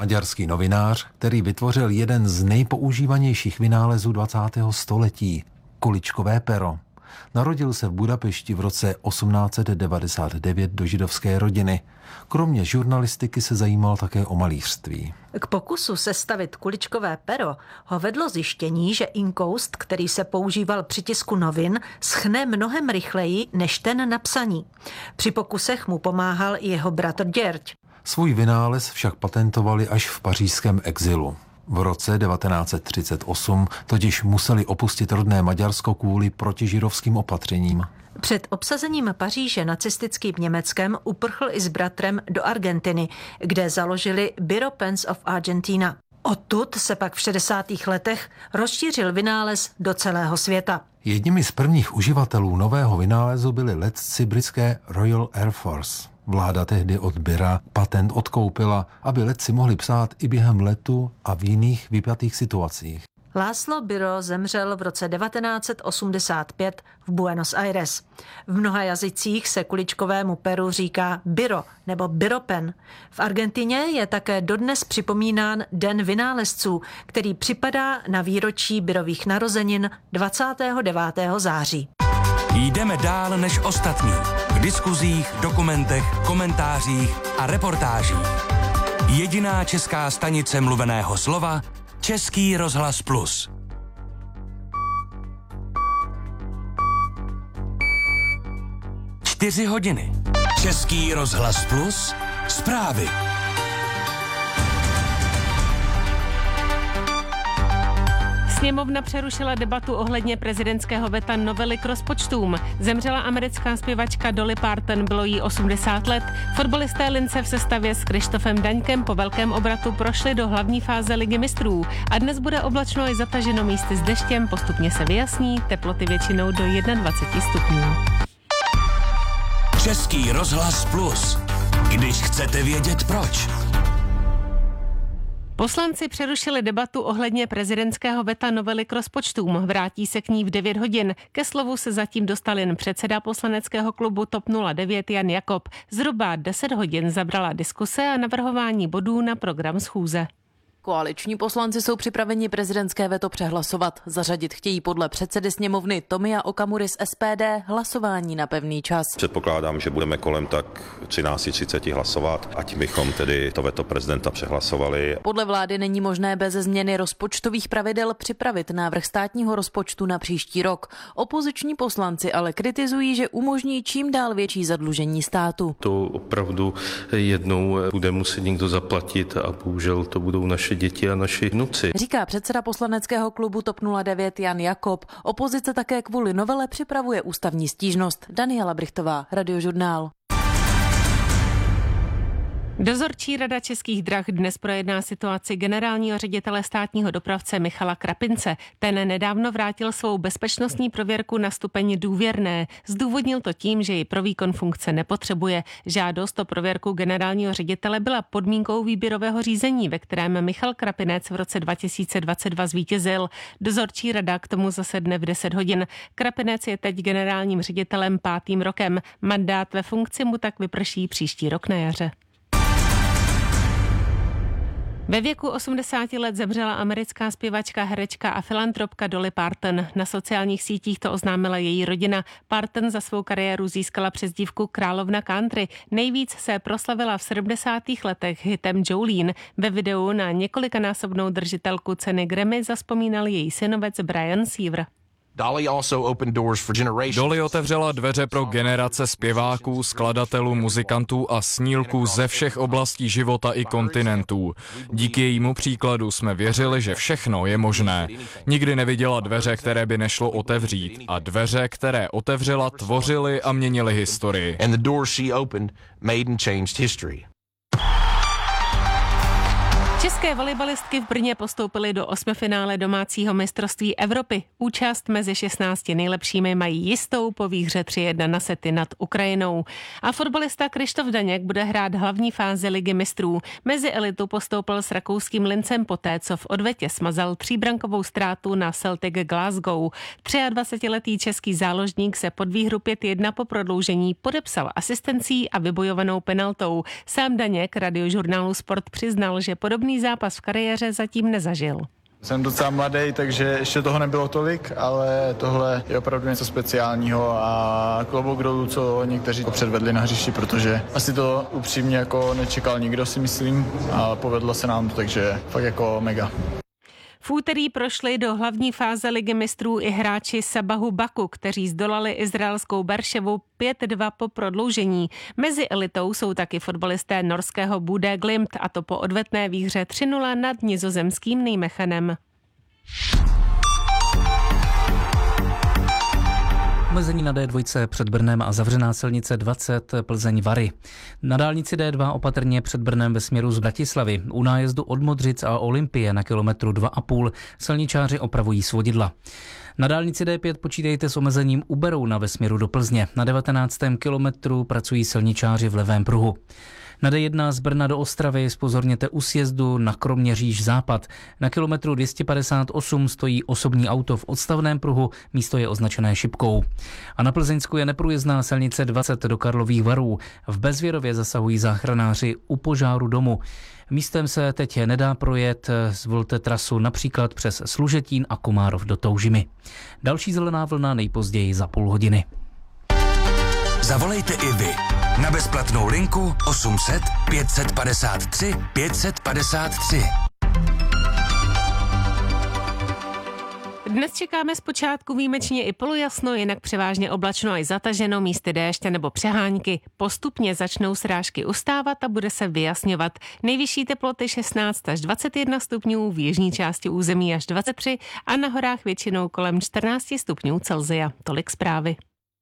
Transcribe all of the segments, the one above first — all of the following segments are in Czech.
Maďarský novinář, který vytvořil jeden z nejpoužívanějších vynálezů 20. století – kuličkové pero. Narodil se v Budapešti v roce 1899 do židovské rodiny. Kromě žurnalistiky se zajímal také o malířství. K pokusu sestavit kuličkové pero ho vedlo zjištění, že inkoust, který se používal při tisku novin, schne mnohem rychleji než ten na psaní. Při pokusech mu pomáhal i jeho bratr Děrď. Svůj vynález však patentovali až v pařížském exilu. V roce 1938 totiž museli opustit rodné Maďarsko kvůli protižidovským opatřením. Před obsazením Paříže nacistickým Německem uprchl i s bratrem do Argentiny, kde založili Bureau Pens of Argentina. Odtud se pak v 60. letech rozšířil vynález do celého světa. Jedními z prvních uživatelů nového vynálezu byli letci britské Royal Air Force. Vláda tehdy od Bira patent odkoupila, aby letci mohli psát i během letu a v jiných vypjatých situacích. László Biro zemřel v roce 1985 v Buenos Aires. V mnoha jazycích se kuličkovému peru říká biro nebo biropen. V Argentině je také dodnes připomínán Den vynálezců, který připadá na výročí Birových narozenin 29. září. Jdeme dál než ostatní. V diskuzích, dokumentech, komentářích a reportážích. Jediná česká stanice mluveného slova Český rozhlas Plus. Čtyři hodiny. Český rozhlas Plus. Zprávy. Sněmovna přerušila debatu ohledně prezidentského veta novely k rozpočtům. Zemřela americká zpěvačka Dolly Parton, bylo jí 80 let. Fotbalisté Lince v sestavě s Krištofem Daňkem po velkém obratu prošli do hlavní fáze Ligy mistrů. A dnes bude oblačno i zataženo místy s deštěm, postupně se vyjasní, teploty většinou do 21 stupňů. Český rozhlas Plus. Když chcete vědět proč. Poslanci přerušili debatu ohledně prezidentského veta novely k rozpočtům. Vrátí se k ní v 9 hodin. Ke slovu se zatím dostal jen předseda poslaneckého klubu TOP 09 Jan Jakob. Zhruba 10 hodin zabrala diskuse a navrhování bodů na program schůze. Koaliční poslanci jsou připraveni prezidentské veto přehlasovat. Zařadit chtějí podle předsedy sněmovny Tomia Okamury z SPD hlasování na pevný čas. Předpokládám, že budeme kolem tak 13:30 hlasovat, ať bychom tedy to veto prezidenta přehlasovali. Podle vlády není možné bez změny rozpočtových pravidel připravit návrh státního rozpočtu na příští rok. Opoziční poslanci ale kritizují, že umožní čím dál větší zadlužení státu. To opravdu jednou bude muset někdo zaplatit a bohužel to budou naše děti a naši vnuci. Říká předseda poslaneckého klubu TOP 09 Jan Jakob. Opozice také kvůli novele připravuje ústavní stížnost. Daniela Brichtová, Radiožurnál. Dozorčí rada Českých drah dnes projedná situaci generálního ředitele státního dopravce Michala Krapince. Ten nedávno vrátil svou bezpečnostní prověrku na stupeň důvěrné. Zdůvodnil to tím, že ji pro výkon funkce nepotřebuje. Žádost o prověrku generálního ředitele byla podmínkou výběrového řízení, ve kterém Michal Krapinec v roce 2022 zvítězil. Dozorčí rada k tomu zasedne v 10 hodin. Krapinec je teď generálním ředitelem 5. rokem. Mandát ve funkci mu tak vyprší příští rok na jaře. Ve věku 80 let zemřela americká zpěvačka, herečka a filantropka Dolly Parton. Na sociálních sítích to oznámila její rodina. Parton za svou kariéru získala přezdívku Královna country. Nejvíc se proslavila v 70. letech hitem Jolene. Ve videu na několikanásobnou držitelku ceny Grammy zavzpomínal její synovec Brian Seaver. Dolly otevřela dveře pro generace zpěváků, skladatelů, muzikantů a snílků ze všech oblastí života i kontinentů. Díky jejímu příkladu jsme věřili, že všechno je možné. Nikdy neviděla dveře, které by nešlo otevřít, a dveře, které otevřela, tvořily a měnily historii. České volejbalistky v Brně postoupily do 8finále domácího mistrovství Evropy. Účast mezi 16 nejlepšími mají jistou po výhře 3-1 na sety nad Ukrajinou. A fotbalista Krištof Daněk bude hrát hlavní fázi Ligy mistrů. Mezi elitu postoupil s rakouským Lincem poté, co v odvetě smazal 3brankovou ztrátu na Celtic Glasgow. 23letý český záložník se pod výhru 5-1 po prodloužení podepsal asistencí a vybojovanou penaltou. Sám Daněk Radiožurnálu Sport přiznal, že podobný podobný zápas v kariéře zatím nezažil. Jsem docela mladý, takže ještě toho nebylo tolik, ale tohle je opravdu něco speciálního a klobouk dolů, co někteří předvedli na hřišti, protože asi to upřímně jako nečekal nikdo, si myslím, a povedlo se nám to, takže fakt jako mega. V úterý prošli do hlavní fáze Ligy mistrů i hráči Sabahu Baku, kteří zdolali izraelskou Berševu 5-2 po prodloužení. Mezi elitou jsou taky fotbalisté norského Bodø Glimt, a to po odvetné výhře 3-0 nad nizozemským Nijmechenem. Omezení na D2 před Brnem a zavřená silnice 20 Plzeň-Vary. Na dálnici D2 opatrně před Brnem ve směru z Bratislavy. U nájezdu od Modřic a Olympie na kilometru 2,5 silničáři opravují svodidla. Na dálnici D5 počítejte s omezením u Berouna ve směru do Plzně. Na 19. kilometru pracují silničáři v levém pruhu. Na D1 z Brna do Ostravy zpozorněte u sjezdu na Kroměříž západ. Na kilometru 258 stojí osobní auto v odstavném pruhu, místo je označené šipkou. A na Plzeňsku je neprůjezdná silnice 20 do Karlových Varů. V Bezvěrově zasahují záchranáři u požáru domu. Místem se teď nedá projet, zvolte trasu například přes Služetín a Komárov do Toužimy. Další zelená vlna nejpozději za půl hodiny. Zavolejte i vy na bezplatnou linku 800 553 553. Dnes čekáme zpočátku výjimečně i polojasno, jinak převážně oblačno i zataženo, místy déště nebo přehánky. Postupně začnou srážky ustávat a bude se vyjasňovat. Nejvyšší teploty 16 až 21 stupňů, v jižní části území až 23 a na horách většinou kolem 14 stupňů Celsia. Tolik zprávy.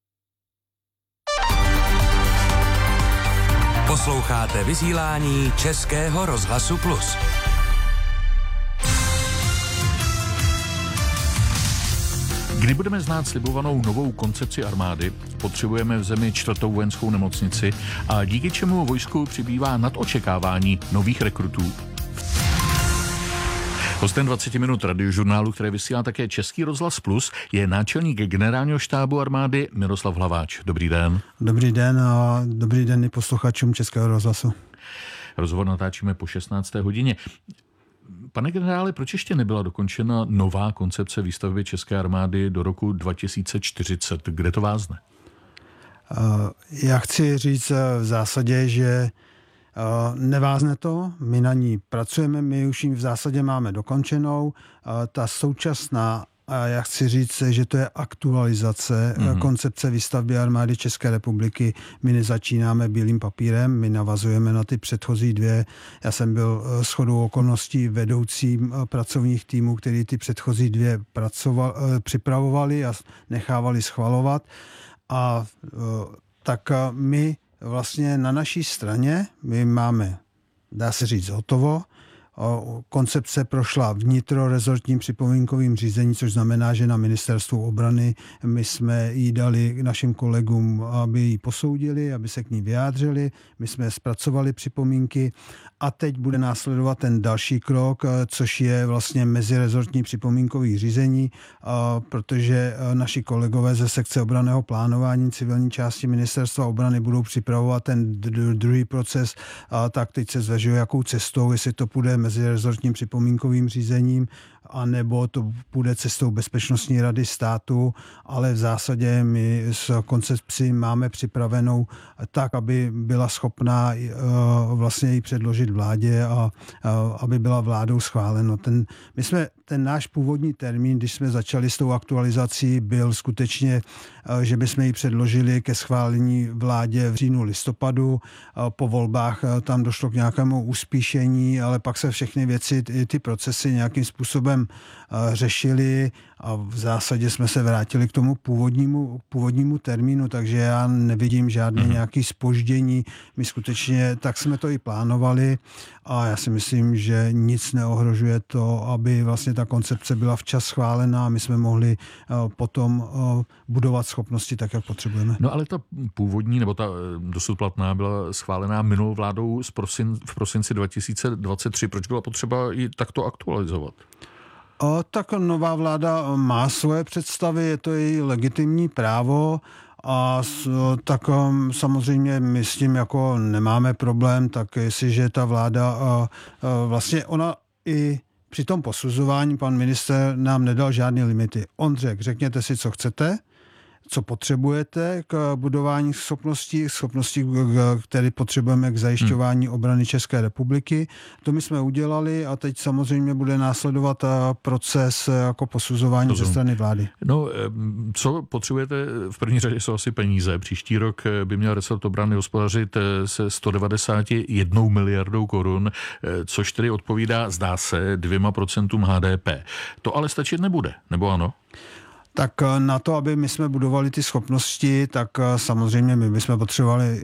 Posloucháte vysílání Českého rozhlasu Plus. Kdy budeme znát slibovanou novou koncepci armády, potřebujeme v zemi 4. vojenskou nemocnici a díky čemu vojsku přibývá nad očekávání nových rekrutů. Hostem 20 minut radiožurnálu, které vysílá také Český rozhlas Plus, je náčelník generálního štábu armády Miroslav Hlaváč. Dobrý den. Dobrý den a dobrý den i posluchačům Českého rozhlasu. Rozhovor natáčíme po 16. hodině. Pane generále, proč ještě nebyla dokončena nová koncepce výstavby české armády do roku 2040? Kde to vázne? Já chci říct v zásadě, že nevázne to, my na ní pracujeme, my už ji v zásadě máme dokončenou. Ta současná, a já chci říct, že to je aktualizace koncepce výstavby armády České republiky. My nezačínáme bílým papírem, my navazujeme na ty předchozí dvě. Já jsem byl shodou okolností vedoucím pracovních týmů, který ty předchozí dvě připravovali a nechávali schvalovat. A tak my vlastně na naší straně, my máme, dá se říct, hotovo. Koncepce prošla vnitrorezortním připomínkovým řízení, což znamená, že na ministerstvu obrany my jsme ji dali našim kolegům, aby ji posoudili, aby se k ní vyjádřili. My jsme zpracovali připomínky a teď bude následovat ten další krok, což je vlastně mezirezortní připomínkový řízení, protože naši kolegové ze sekce obranného plánování civilní části ministerstva obrany budou připravovat ten druhý proces, tak teď se zvažuje, jakou cestou, jestli to půjde mezirezortním připomínkovým řízením, anebo to půjde cestou Bezpečnostní rady státu, ale v zásadě my s koncepcí máme připravenou tak, aby byla schopná vlastně ji předložit vládě a aby byla vládou schváleno. Ten náš původní termín, když jsme začali s tou aktualizací, byl skutečně, že bychom ji předložili ke schválení vládě v říjnu, listopadu. Po volbách tam došlo k nějakému uspíšení, ale pak se všechny věci, ty procesy nějakým způsobem řešili a v zásadě jsme se vrátili k tomu původnímu termínu, takže já nevidím žádné nějaké zpoždění. My skutečně, tak jsme to i plánovali a já si myslím, že nic neohrožuje to, aby vlastně ta koncepce byla včas schválená a my jsme mohli potom budovat schopnosti tak, jak potřebujeme. No ale ta původní, nebo ta dosud platná byla schválená minulou vládou v prosinci 2023. Proč byla potřeba ji takto aktualizovat? Tak nová vláda má svoje představy, je to její legitimní právo A tak samozřejmě my s tím jako nemáme problém, tak jestliže ta vláda vlastně ona i při tom posuzování pan ministr nám nedal žádné limity. On řekněte si, co chcete, co potřebujete k budování schopností, které potřebujeme k zajišťování obrany České republiky. To my jsme udělali a teď samozřejmě bude následovat proces jako posuzování ze strany vlády. No, co potřebujete? V první řadě jsou asi peníze. Příští rok by měl resort obrany hospodařit se 191 miliardou korun, což tedy odpovídá, zdá se, 2% HDP. To ale stačit nebude, nebo ano? Tak na to, aby my jsme budovali ty schopnosti, tak samozřejmě my bychom potřebovali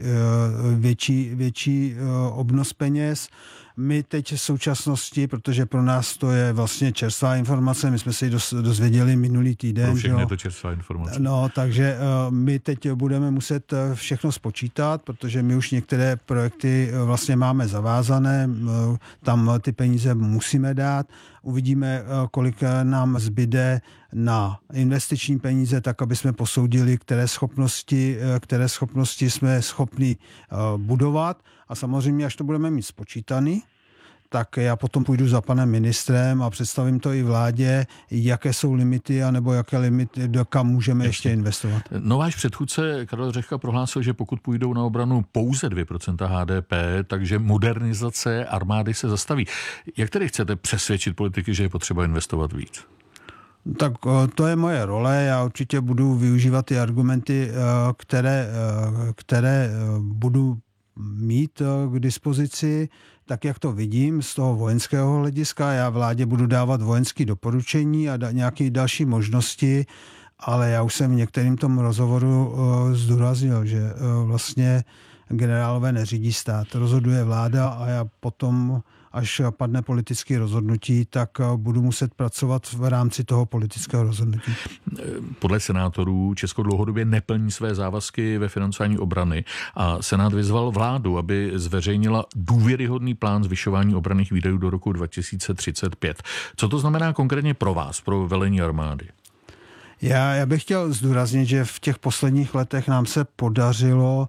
větší obnos peněz. My teď v současnosti, protože pro nás to je vlastně čerstvá informace, my jsme se ji dozvěděli minulý týden. Pro všechny je to čerstvá informace. No, takže my teď budeme muset všechno spočítat, protože my už některé projekty vlastně máme zavázané, tam ty peníze musíme dát. Uvidíme, kolik nám zbyde na investiční peníze, tak aby jsme posoudili, které schopnosti jsme schopni budovat. A samozřejmě, až to budeme mít spočítaný, tak já potom půjdu za panem ministrem a představím to i vládě, jaké jsou limity, anebo jaké limity, kam můžeme ještě investovat. No, váš předchůdce Karel Řehka prohlásil, že pokud půjdou na obranu pouze 2% HDP, takže modernizace armády se zastaví. Jak tedy chcete přesvědčit politiky, že je potřeba investovat víc? Tak to je moje role. Já určitě budu využívat ty argumenty, které budu mít k dispozici, tak jak to vidím z toho vojenského hlediska. Já vládě budu dávat vojenské doporučení a nějaké další možnosti, ale já už jsem v některým tom rozhovoru zdůraznil, že vlastně generálové neřídí stát, rozhoduje vláda a já potom, až padne politické rozhodnutí, tak budu muset pracovat v rámci toho politického rozhodnutí. Podle senátorů Česko dlouhodobě neplní své závazky ve financování obrany a Senát vyzval vládu, aby zveřejnila důvěryhodný plán zvyšování obranných výdajů do roku 2035. Co to znamená konkrétně pro vás, pro velení armády? Já bych chtěl zdůraznit, že v těch posledních letech nám se podařilo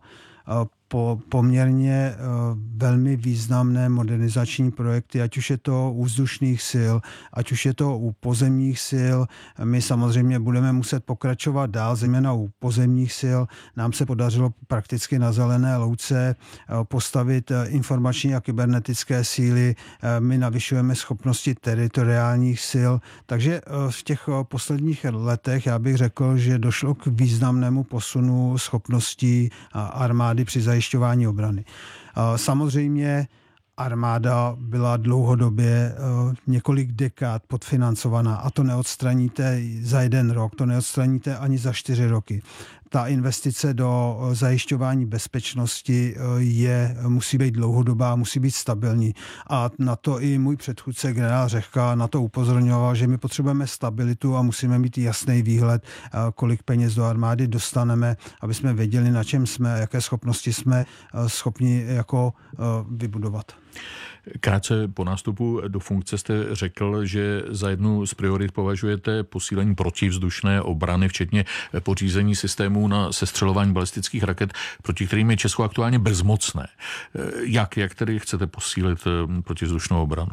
po poměrně velmi významné modernizační projekty, ať už je to u vzdušných sil, ať už je to u pozemních sil. My samozřejmě budeme muset pokračovat dál, zejména u pozemních sil. Nám se podařilo prakticky na zelené louce postavit informační a kybernetické síly. My navyšujeme schopnosti teritoriálních sil. Takže v těch posledních letech já bych řekl, že došlo k významnému posunu schopností armády při zajišťování obrany. Samozřejmě armáda byla dlouhodobě několik dekád podfinancovaná a to neodstraníte za 1 rok, to neodstraníte ani za 4 roky. Ta investice do zajišťování bezpečnosti musí být dlouhodobá, musí být stabilní. A na to i můj předchůdce generál Řehka na to upozorňoval, že my potřebujeme stabilitu a musíme mít jasný výhled, kolik peněz do armády dostaneme, aby jsme věděli, na čem jsme, jaké schopnosti jsme schopni jako vybudovat. Krátce po nástupu do funkce jste řekl, že za jednu z priorit považujete posílení protivzdušné obrany, včetně pořízení systémů na sestřelování balistických raket, proti kterým je Česko aktuálně bezmocné. Jak tedy chcete posílit protivzdušnou obranu?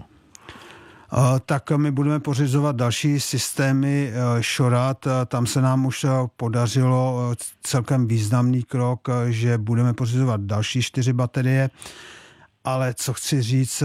Tak my budeme pořizovat další systémy ŠORAD. Tam se nám už podařilo celkem významný krok, že budeme pořizovat další 4 baterie. Ale co chci říct,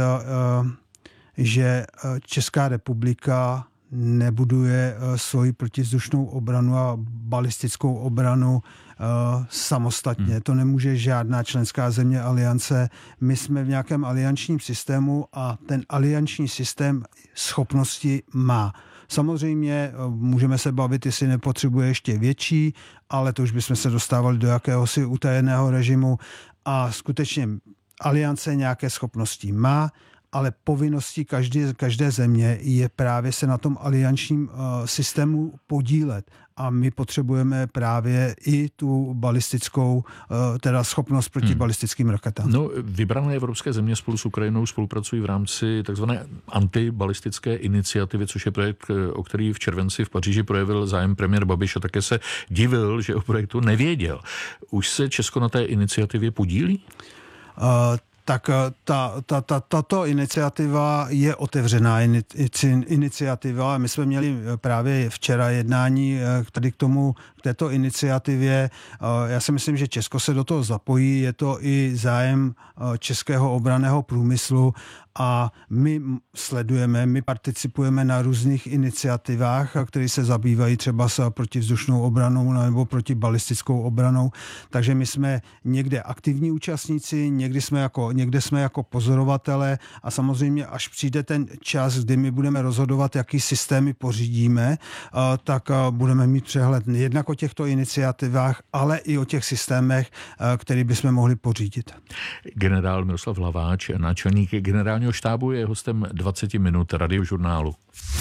že Česká republika nebuduje svoji protivzdušnou obranu a balistickou obranu samostatně. To nemůže žádná členská země aliance. My jsme v nějakém aliančním systému a ten alianční systém schopnosti má. Samozřejmě můžeme se bavit, jestli nepotřebuje ještě větší, ale to už bychom se dostávali do jakéhosi utajeného režimu a skutečně aliance nějaké schopnosti má ale povinností každé země je právě se na tom aliančním systému podílet. A my potřebujeme právě i tu balistickou, teda schopnost proti balistickým raketám. No, vybrané evropské země spolu s Ukrajinou spolupracují v rámci takzvané antibalistické iniciativy, což je projekt, o který v červenci v Paříži projevil zájem premiér Babiš a také se divil, že o projektu nevěděl. Už se Česko na té iniciativě podílí? Tak tato iniciativa je otevřená iniciativa. My jsme měli právě včera jednání tady k této iniciativě. Já si myslím, že Česko se do toho zapojí. Je to i zájem českého obranného průmyslu a my participujeme na různých iniciativách, které se zabývají třeba s protivzdušnou obranou nebo protibalistickou obranou. Takže my jsme někde aktivní účastníci, někde jsme jako pozorovatele a samozřejmě až přijde ten čas, kdy my budeme rozhodovat, jaký systémy pořídíme, tak budeme mít přehled jednak o těchto iniciativách, ale i o těch systémech, které bychom mohli pořídit. Generál Miroslav Hlaváč, náčelník generálního štábu, je hostem 20 minut Radiožurnálu.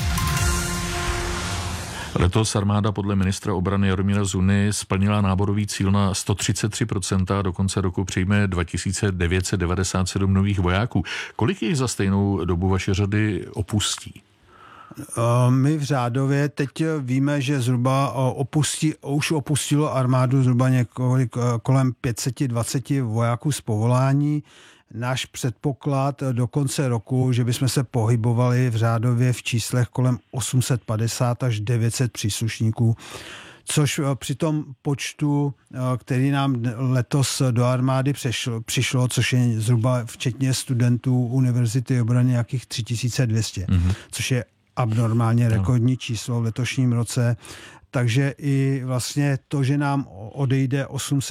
Letos armáda podle ministra obrany Jaromíra Zuny splnila náborový cíl na 133% a do konce roku přijme 2997 nových vojáků. Kolik jich za stejnou dobu vaše řady opustí? My v řádově teď víme, že zhruba už opustilo armádu zhruba kolem 520 vojáků z povolání. Náš předpoklad do konce roku, že bychom se pohybovali v řádově v číslech kolem 850 až 900 příslušníků, což při tom počtu, který nám letos do armády přišlo, což je zhruba včetně studentů Univerzity obrany nějakých 3200, což je abnormálně rekordní číslo v letošním roce. Takže i vlastně to, že nám odejde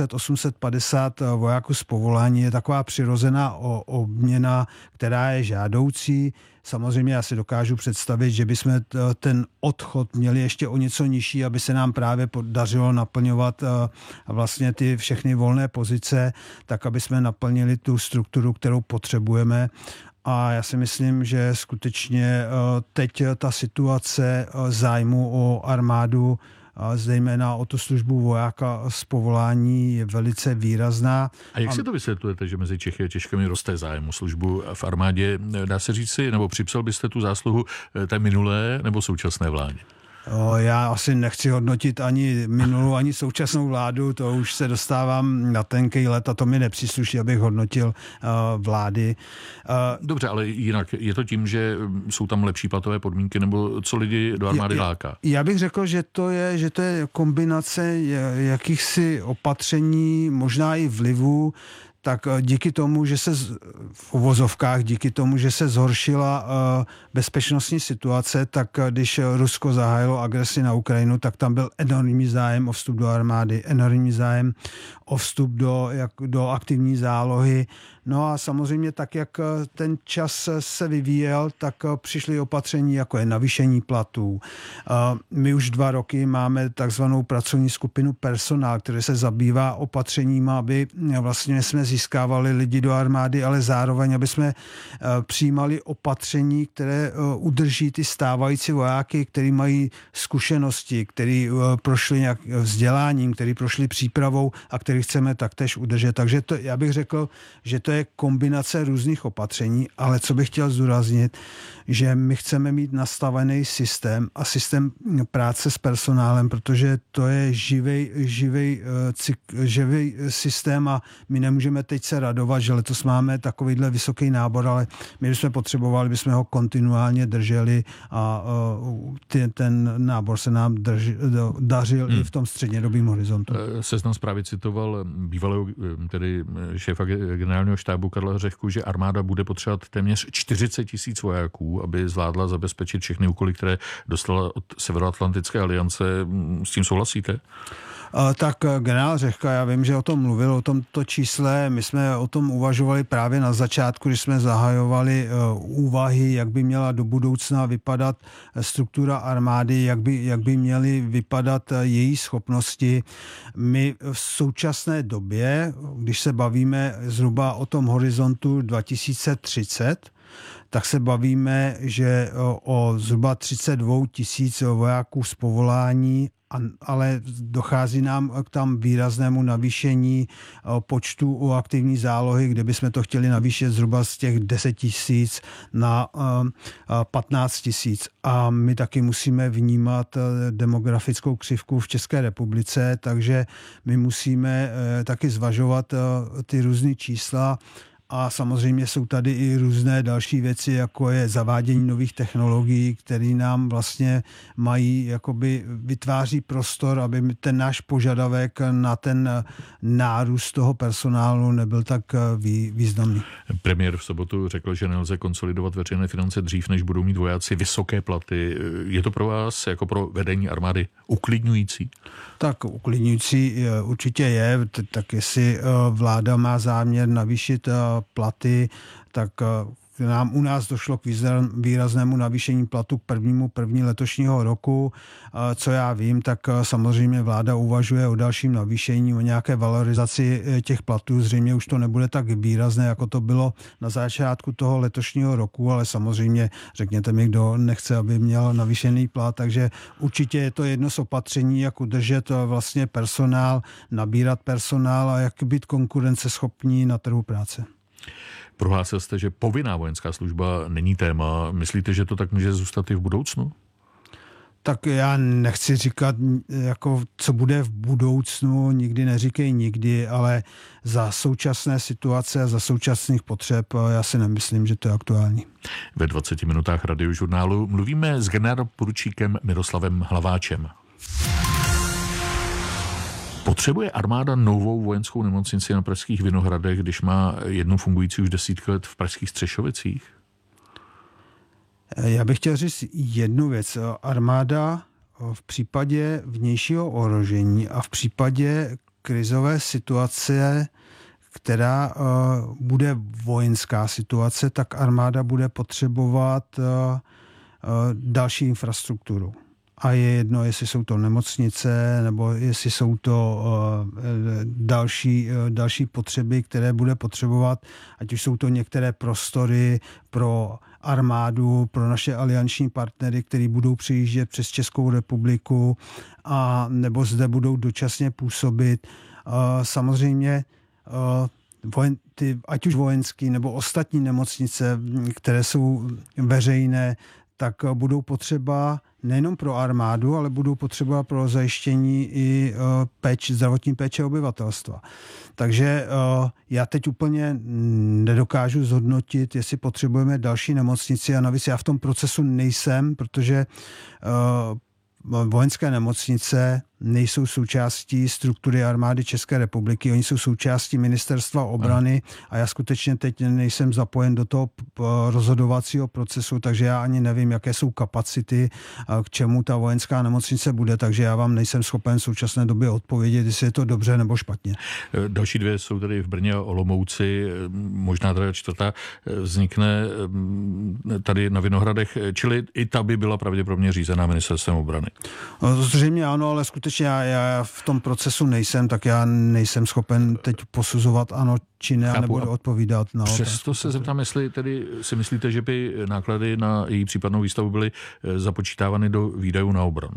800-850 vojáků z povolání, je taková přirozená obměna, která je žádoucí. Samozřejmě já si dokážu představit, že bychom ten odchod měli ještě o něco nižší, aby se nám právě podařilo naplňovat vlastně ty všechny volné pozice, tak aby jsme naplnili tu strukturu, kterou potřebujeme. A já si myslím, že skutečně teď ta situace zájmu o armádu, zejména o tu službu vojáka z povolání, je velice výrazná. A jak si to vysvětlujete, že mezi Čechy a Češkami roste zájem o službu v armádě? Dá se říci, nebo připsal byste tu zásluhu té minulé nebo současné vládě? Já asi nechci hodnotit ani minulou, ani současnou vládu, to už se dostávám na tenký let a to mi nepřísluší, abych hodnotil vlády. Dobře, ale jinak je to tím, že jsou tam lepší platové podmínky, nebo co lidi do armády láká? Já bych řekl, že to je kombinace jakýchsi opatření, možná i vlivu, tak díky tomu, že se v uvozovkách, díky tomu, že se zhoršila bezpečnostní situace, tak když Rusko zahájilo agresi na Ukrajinu, tak tam byl enormní zájem o vstup do armády, enormní zájem o vstup do aktivní zálohy. No a samozřejmě tak, jak ten čas se vyvíjel, tak přišly opatření, jako je navýšení platů. My už 2 roky máme takzvanou pracovní skupinu personál, která se zabývá opatřením, aby vlastně jsme získávali lidi do armády, ale zároveň, aby jsme přijímali opatření, které udrží ty stávající vojáky, který mají zkušenosti, který prošli nějak vzděláním, který prošli přípravou a který chceme taktéž udržet. Takže já bych řekl, že to je kombinace různých opatření, ale co bych chtěl zdůraznit, že my chceme mít nastavený systém a systém práce s personálem, protože to je živý systém a my nemůžeme teď se radovat, že letos máme takovýhle vysoký nábor, ale my bychom potřebovali, bychom ho kontinuálně drželi a ten nábor se nám dařil i v tom střednědobém horizontu. Seznam zprávy citoval bývalého tedy šéfa generálního štábu Karla Řehku, že armáda bude potřebovat téměř 40 000 vojáků, aby zvládla zabezpečit všechny úkoly, které dostala od Severoatlantické aliance. S tím souhlasíte? Tak generál Řehka, já vím, že o tom mluvil, o tomto čísle. My jsme o tom uvažovali právě na začátku, když jsme zahajovali úvahy, jak by měla do budoucna vypadat struktura armády, jak by měly vypadat její schopnosti. My v současné době, když se bavíme zhruba o tom horizontu 2030, tak se bavíme, že o zhruba 32 000 vojáků z povolání, ale dochází nám k tam výraznému navýšení počtu u aktivní zálohy, kde bychom to chtěli navýšit zhruba z těch 10 000 na 15 000. A my taky musíme vnímat demografickou křivku v České republice, takže my musíme taky zvažovat ty různé čísla. A samozřejmě jsou tady i různé další věci, jako je zavádění nových technologií, které nám vlastně mají, jakoby vytváří prostor, aby ten náš požadavek na ten nárůst toho personálu nebyl tak významný. Premiér v sobotu řekl, že nelze konsolidovat veřejné finance dřív, než budou mít vojáci vysoké platy. Je to pro vás jako pro vedení armády uklidňující? Tak uklidňující určitě je, tak jestli vláda má záměr navýšit platy, tak u nás došlo k výraznému navýšení platu k 1.1. letošního roku. Co já vím, tak samozřejmě vláda uvažuje o dalším navýšení, o nějaké valorizaci těch platů. Zřejmě už to nebude tak výrazné, jako to bylo na začátku toho letošního roku, ale samozřejmě řekněte mi, kdo nechce, aby měl navýšený plat, takže určitě je to jedno z opatření, jak udržet vlastně personál, nabírat personál a jak být konkurenceschopní na trhu práce. Prohlásil jste, že povinná vojenská služba není téma. Myslíte, že to tak může zůstat i v budoucnu? Tak já nechci říkat, jako, co bude v budoucnu, nikdy neříkej nikdy, ale za současné situace a za současných potřeb já si nemyslím, že to je aktuální. Ve 20 minutách Radiožurnálu mluvíme s generálporučíkem Miroslavem Hlaváčem. Potřebuje armáda novou vojenskou nemocnici na pražských Vinohradech, když má jednu fungující už desítky let v pražských Střešovicích? Já bych chtěl říct jednu věc. Armáda v případě vnějšího ohrožení a v případě krizové situace, která bude vojenská situace, tak armáda bude potřebovat další infrastrukturu. A je jedno, jestli jsou to nemocnice, nebo jestli jsou to další potřeby, které bude potřebovat, ať už jsou to některé prostory pro armádu, pro naše alianční partnery, kteří budou přijíždět přes Českou republiku, a nebo zde budou dočasně působit. Samozřejmě ať už vojenský nebo ostatní nemocnice, které jsou veřejné, tak budou potřeba nejenom pro armádu, ale budou potřeba pro zajištění i zdravotní péče obyvatelstva. Takže já teď úplně nedokážu zhodnotit, jestli potřebujeme další nemocnici, a navíc já v tom procesu nejsem, protože vojenské nemocnice nejsou součástí struktury armády České republiky, oni jsou součástí ministerstva obrany a já skutečně teď nejsem zapojen do toho rozhodovacího procesu, takže já ani nevím, jaké jsou kapacity, k čemu ta vojenská nemocnice bude, takže já vám nejsem schopen v současné době odpovědět, jestli je to dobře nebo špatně. Další dvě jsou tady v Brně a Olomouci, možná teda čtvrtá vznikne tady na Vinohradech, čili i ta by byla pravděpodobně řízená ministerstvem obrany. Zřejmě ano, ale skutečně já v tom procesu nejsem, tak já nejsem schopen teď posuzovat ano či ne, nebo odpovídat na otázku. Přesto se zeptám, jestli tedy si myslíte, že by náklady na její případnou výstavu byly započítávány do výdajů na obranu?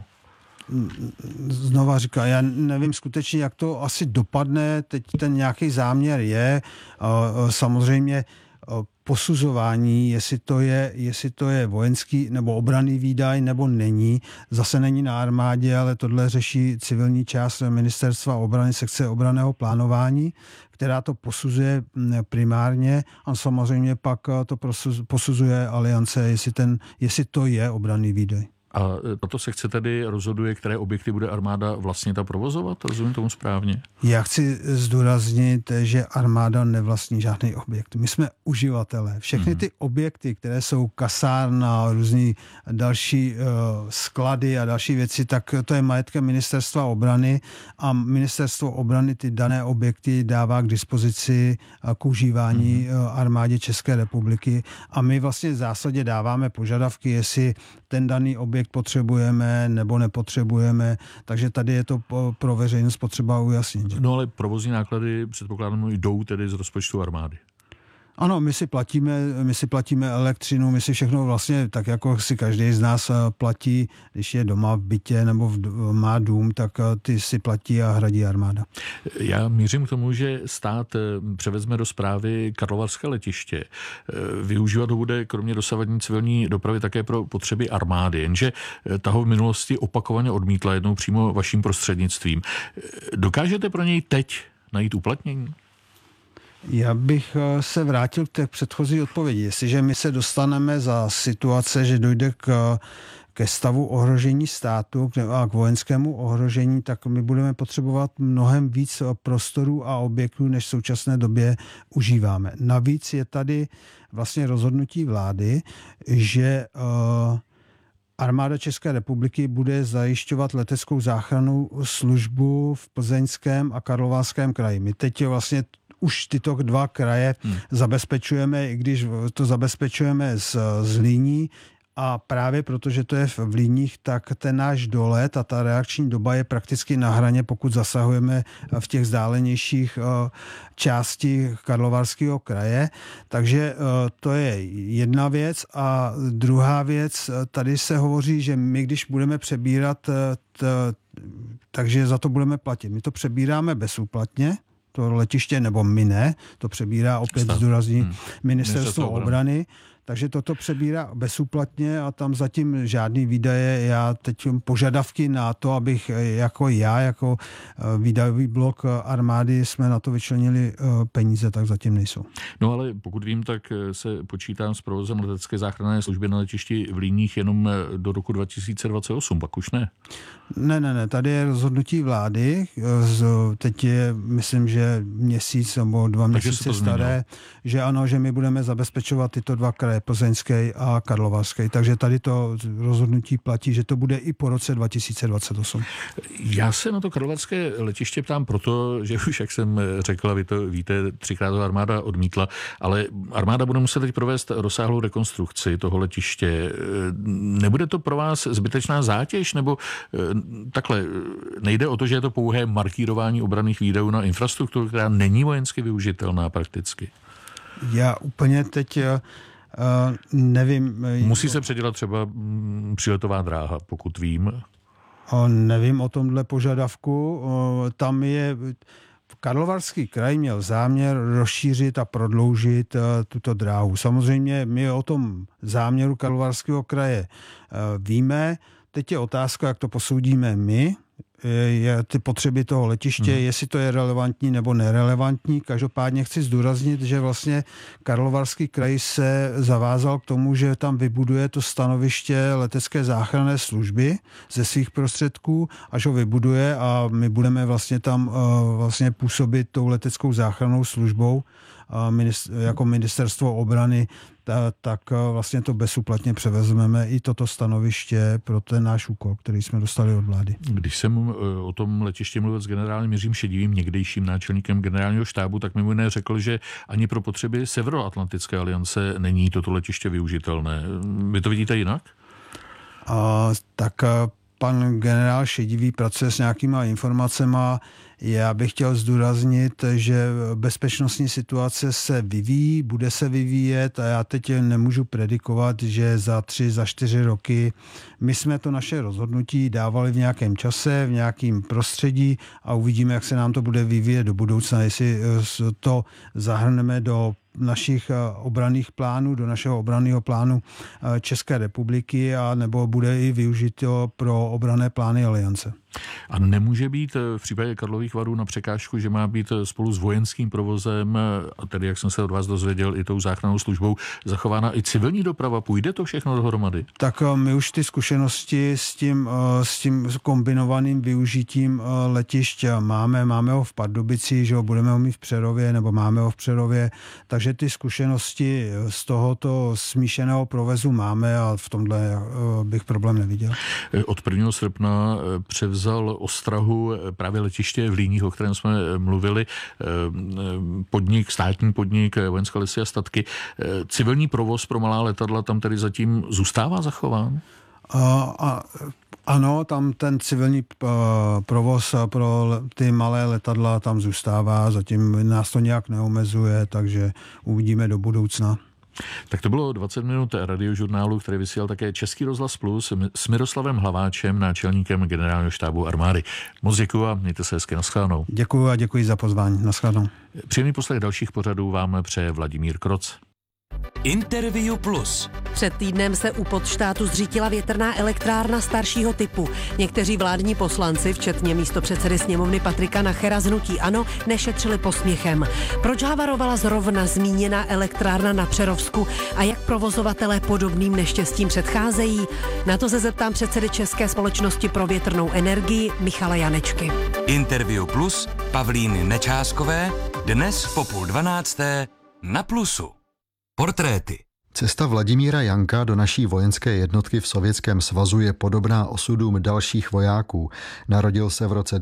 Znova říkám, já nevím skutečně, jak to asi dopadne, teď ten nějaký záměr je, samozřejmě posuzování, jestli to je vojenský nebo obranný výdaj nebo není. Zase není na armádě, ale tohle řeší civilní část ministerstva obrany, sekce obranného plánování, která to posuzuje primárně, a samozřejmě pak to posuzuje aliance, jestli to je obranný výdaj. A tato sekce tedy rozhoduje, které objekty bude armáda vlastně ta provozovat? Rozumím tomu správně? Já chci zdůraznit, že armáda nevlastní žádný objekt. My jsme uživatelé. Všechny ty objekty, které jsou kasárna, různý další sklady a další věci, tak to je majetkem ministerstva obrany a ministerstvo obrany ty dané objekty dává k dispozici k užívání armádě České republiky a my vlastně v zásadě dáváme požadavky, jestli ten daný objekt potřebujeme nebo nepotřebujeme, takže tady je to pro veřejnost potřeba ujasnit. No ale provozní náklady předpokládám jdou tedy z rozpočtu armády. Ano, my si platíme elektřinu, my si všechno vlastně tak, jako si každý z nás platí, když je doma v bytě nebo má dům, tak ty si platí a hradí armáda. Já mířím k tomu, že stát převezme do správy karlovarské letiště. Využívat ho bude kromě dosavadní civilní dopravy také pro potřeby armády, jenže ta ho v minulosti opakovaně odmítla, jednou přímo vaším prostřednictvím. Dokážete pro něj teď najít uplatnění? Já bych se vrátil k té předchozí odpovědi. Jestliže my se dostaneme za situace, že dojde ke stavu ohrožení státu a k vojenskému ohrožení, tak my budeme potřebovat mnohem víc prostorů a objektů, než v současné době užíváme. Navíc je tady vlastně rozhodnutí vlády, že Armáda České republiky bude zajišťovat leteckou záchrannou službu v Plzeňském a Karlovarském kraji. My teď vlastně už tyto dva kraje zabezpečujeme, i když to zabezpečujeme z Líní, a právě protože to je v Líních, tak ten náš dolet a ta reakční doba je prakticky na hraně, pokud zasahujeme v těch vzdálenějších částí Karlovarského kraje. Takže to je jedna věc. A druhá věc, tady se hovoří, že my, když budeme přebírat, takže za to budeme platit. My to přebíráme bezúplatně, to letiště, nebo my ne, to přebírá opět zdůrazní Ministerstvo obrany. Takže toto přebírá bezúplatně a tam zatím žádný výdaje. Já teď požadavky na to, abych jako výdajový blok armády jsme na to vyčlenili peníze, tak zatím nejsou. No ale pokud vím, tak se počítám s provozem letecké záchranné služby na letišti v Líních jenom do roku 2028, pak už ne? Ne, tady je rozhodnutí vlády, teď je, myslím, že měsíc nebo 2 měsíce staré, že ano, že my budeme zabezpečovat tyto dva kraje, Plzeňský a Karlovarský. Takže tady to rozhodnutí platí, že to bude i po roce 2028. Já se na to karlovarské letiště ptám proto, že už, jak jsem řekl, vy to víte, 3krát to armáda odmítla, ale armáda bude muset teď provést rozsáhlou rekonstrukci toho letiště. Nebude to pro vás zbytečná zátěž, nebo takhle, nejde o to, že je to pouhé markírování obranných výdajů na infrastrukturu, která není vojensky využitelná prakticky? Já úplně teď nevím. Musí se předělat třeba příletová dráha, pokud vím. Nevím o tomhle požadavku. Tam je Karlovarský kraj měl záměr rozšířit a prodloužit tuto dráhu. Samozřejmě my o tom záměru Karlovarského kraje víme. Teď je otázka, jak to posoudíme my, ty potřeby toho letiště, jestli to je relevantní nebo nerelevantní. Každopádně chci zdůraznit, že vlastně Karlovarský kraj se zavázal k tomu, že tam vybuduje to stanoviště letecké záchranné služby ze svých prostředků, až ho vybuduje a my budeme vlastně tam vlastně působit tou leteckou záchrannou službou jako ministerstvo obrany, tak vlastně to bezúplatně převezmeme i toto stanoviště pro ten náš úkol, který jsme dostali od vlády. Když jsem o tom letišti mluvil s generálem Jiřím Šedivým, někdejším náčelníkem generálního štábu, tak mimo jiné řekl, že ani pro potřeby Severoatlantické aliance není toto letiště využitelné. Vy to vidíte jinak? Tak pan generál Šedivý pracuje s nějakýma informacema. Já bych chtěl zdůraznit, že bezpečnostní situace se vyvíjí, bude se vyvíjet a já teď nemůžu predikovat, že za 3, za 4 roky my jsme to naše rozhodnutí dávali v nějakém čase, v nějakém prostředí a uvidíme, jak se nám to bude vyvíjet do budoucna, jestli to zahrneme do našich obranných plánů, do našeho obranného plánu České republiky a nebo bude i využito pro obranné plány aliance. A nemůže být v případě Karlových Varů na překážku, že má být spolu s vojenským provozem, a tedy, jak jsem se od vás dozvěděl, i tou záchrannou službou, zachována i civilní doprava? Půjde to všechno dohromady? Tak my už ty zkušenosti s tím kombinovaným využitím letišť máme ho v Pardubicích, že ho budeme ho mít v Přerově, nebo máme ho v Přerově, takže ty zkušenosti z tohoto smíšeného provozu máme a v tomhle bych problém neviděl. Od 1. srpna převzal ostrahu právě letiště v Líních, o kterém jsme mluvili, státní podnik Vojenské lesy a statky. Civilní provoz pro malá letadla tam tedy zatím zůstává zachován? Ano, tam ten civilní provoz pro ty malé letadla tam zůstává, zatím nás to nějak neomezuje, takže uvidíme do budoucna. Tak to bylo 20 minut radiožurnálu, který vysílal také Český rozhlas Plus s Miroslavem Hlaváčem, náčelníkem generálního štábu armády. Moc děkuji a mějte se hezky, nashledanou. Děkuji a děkuji za pozvání, nashledanou. Příjemný poslech dalších pořadů vám přeje Vladimír Kroc. Interview Plus. Před týdnem se u Podštátu zřítila větrná elektrárna staršího typu. Někteří vládní poslanci, včetně místopředsedy sněmovny Patrika Nachera z hnutí ANO, nešetřili posměchem. Proč havarovala zrovna zmíněná elektrárna na Přerovsku a jak provozovatelé podobným neštěstím předcházejí? Na to se zeptám předsedy České společnosti pro větrnou energii Michala Janečky. Interview Plus Pavlíny Nečáskové dnes po 11:30 na Plusu. Portréty. Cesta Vladimíra Janka do naší vojenské jednotky v Sovětském svazu je podobná osudům dalších vojáků. Narodil se v roce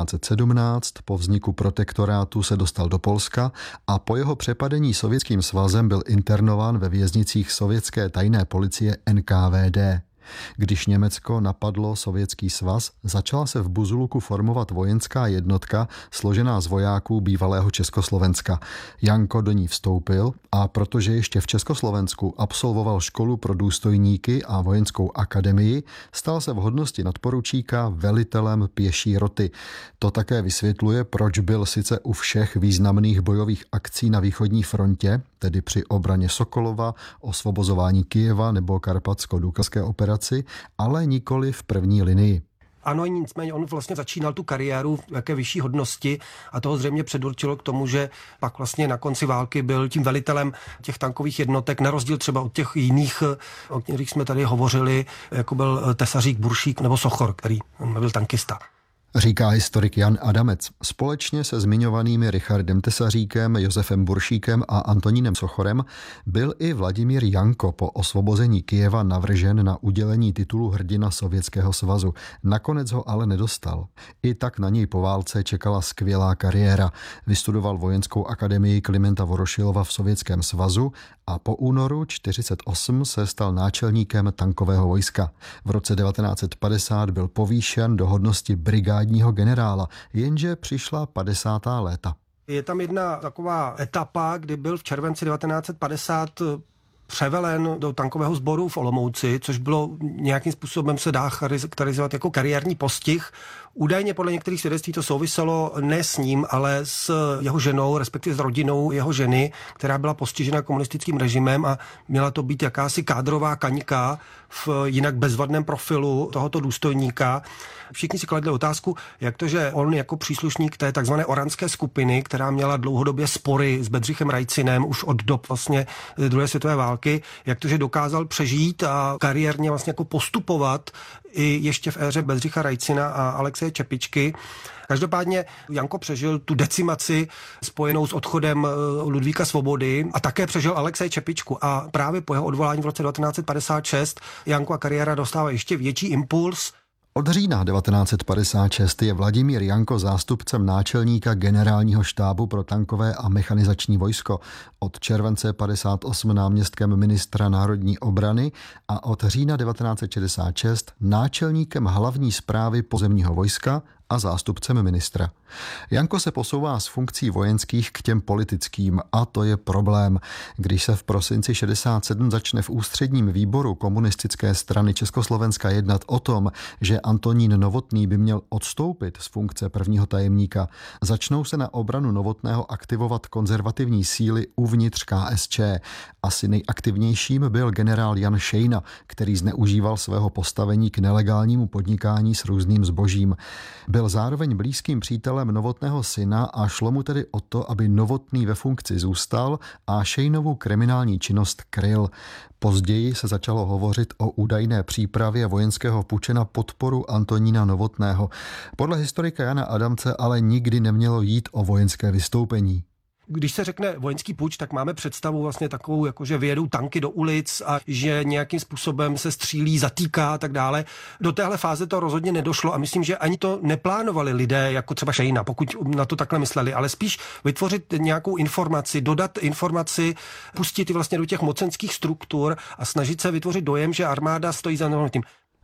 1917, po vzniku protektorátu se dostal do Polska a po jeho přepadení Sovětským svazem byl internován ve věznicích sovětské tajné policie NKVD. Když Německo napadlo Sovětský svaz, začala se v Buzuluku formovat vojenská jednotka složená z vojáků bývalého Československa. Janko do ní vstoupil a protože ještě v Československu absolvoval školu pro důstojníky a vojenskou akademii, stal se v hodnosti nadporučíka velitelem pěší roty. To také vysvětluje, proč byl sice u všech významných bojových akcí na východní frontě, tedy při obraně Sokolova, osvobozování Kyjeva nebo Karpatsko-Důkalské operaci, ale nikoli v první linii. Ano, nicméně on vlastně začínal tu kariéru v jaké vyšší hodnosti a toho zřejmě předurčilo k tomu, že pak vlastně na konci války byl tím velitelem těch tankových jednotek, na rozdíl třeba od těch jiných, o kterých jsme tady hovořili, jako byl Tesařík, Buršík nebo Sochor, který byl tankista. Říká historik Jan Adamec. Společně se zmiňovanými Richardem Tesaříkem, Josefem Buršíkem a Antonínem Sochorem byl i Vladimír Janko po osvobození Kyjeva navržen na udělení titulu hrdina Sovětského svazu. Nakonec ho ale nedostal. I tak na něj po válce čekala skvělá kariéra. Vystudoval vojenskou akademii Klimenta Vorošilova v Sovětském svazu a po únoru 1948 se stal náčelníkem tankového vojska. V roce 1950 byl povýšen do hodnosti brigádního generála, jenže přišla 50. léta. Je tam jedna taková etapa, kdy byl v červenci 1950 převelen do tankového sboru v Olomouci, což bylo nějakým způsobem se dá charakterizovat jako kariérní postih. Údajně podle některých svědectví to souviselo ne s ním, ale s jeho ženou, respektive s rodinou jeho ženy, která byla postižena komunistickým režimem a měla to být jakási kádrová kaňka v jinak bezvadném profilu tohoto důstojníka. Všichni si kladli otázku, jak to, že on jako příslušník té takzvané oranské skupiny, která měla dlouhodobě spory s Bedřichem Rajcinem už od dob vlastně druhé světové války, jak to, že dokázal přežít a kariérně vlastně jako postupovat i ještě v éře Bedřicha Rajcina a Alexeje Čepičky. Každopádně Janko přežil tu decimaci spojenou s odchodem Ludvíka Svobody a také přežil Alexeje Čepičku a právě po jeho odvolání v roce 1956 Jankova kariéra dostává ještě větší impuls. Od října 1956 je Vladimír Janko zástupcem náčelníka generálního štábu pro tankové a mechanizační vojsko, od července 58 náměstkem ministra národní obrany a od října 1966 náčelníkem hlavní správy pozemního vojska a zástupcem ministra. Janko se posouvá z funkcí vojenských k těm politickým a to je problém. Když se v prosinci 67 začne v ústředním výboru komunistické strany Československa jednat o tom, že Antonín Novotný by měl odstoupit z funkce prvního tajemníka, začnou se na obranu Novotného aktivovat konzervativní síly uvnitř KSČ. Asi nejaktivnějším byl generál Jan Šejna, který zneužíval svého postavení k nelegálnímu podnikání s různým zbožím. Byl zároveň blízkým přítelem Novotného syna a šlo mu tedy o to, aby Novotný ve funkci zůstal a Šejnovu kriminální činnost kryl. Později se začalo hovořit o údajné přípravě vojenského puče na podporu Antonína Novotného. Podle historika Jana Adamce ale nikdy nemělo jít o vojenské vystoupení. Když se řekne vojenský puč, tak máme představu vlastně takovou, jako že vyjedou tanky do ulic a že nějakým způsobem se střílí, zatýká a tak dále. Do téhle fáze to rozhodně nedošlo a myslím, že ani to neplánovali lidé, jako třeba Šejna, pokud na to takhle mysleli, ale spíš vytvořit nějakou informaci, dodat informaci, pustit ji vlastně do těch mocenských struktur a snažit se vytvořit dojem, že armáda stojí za tím.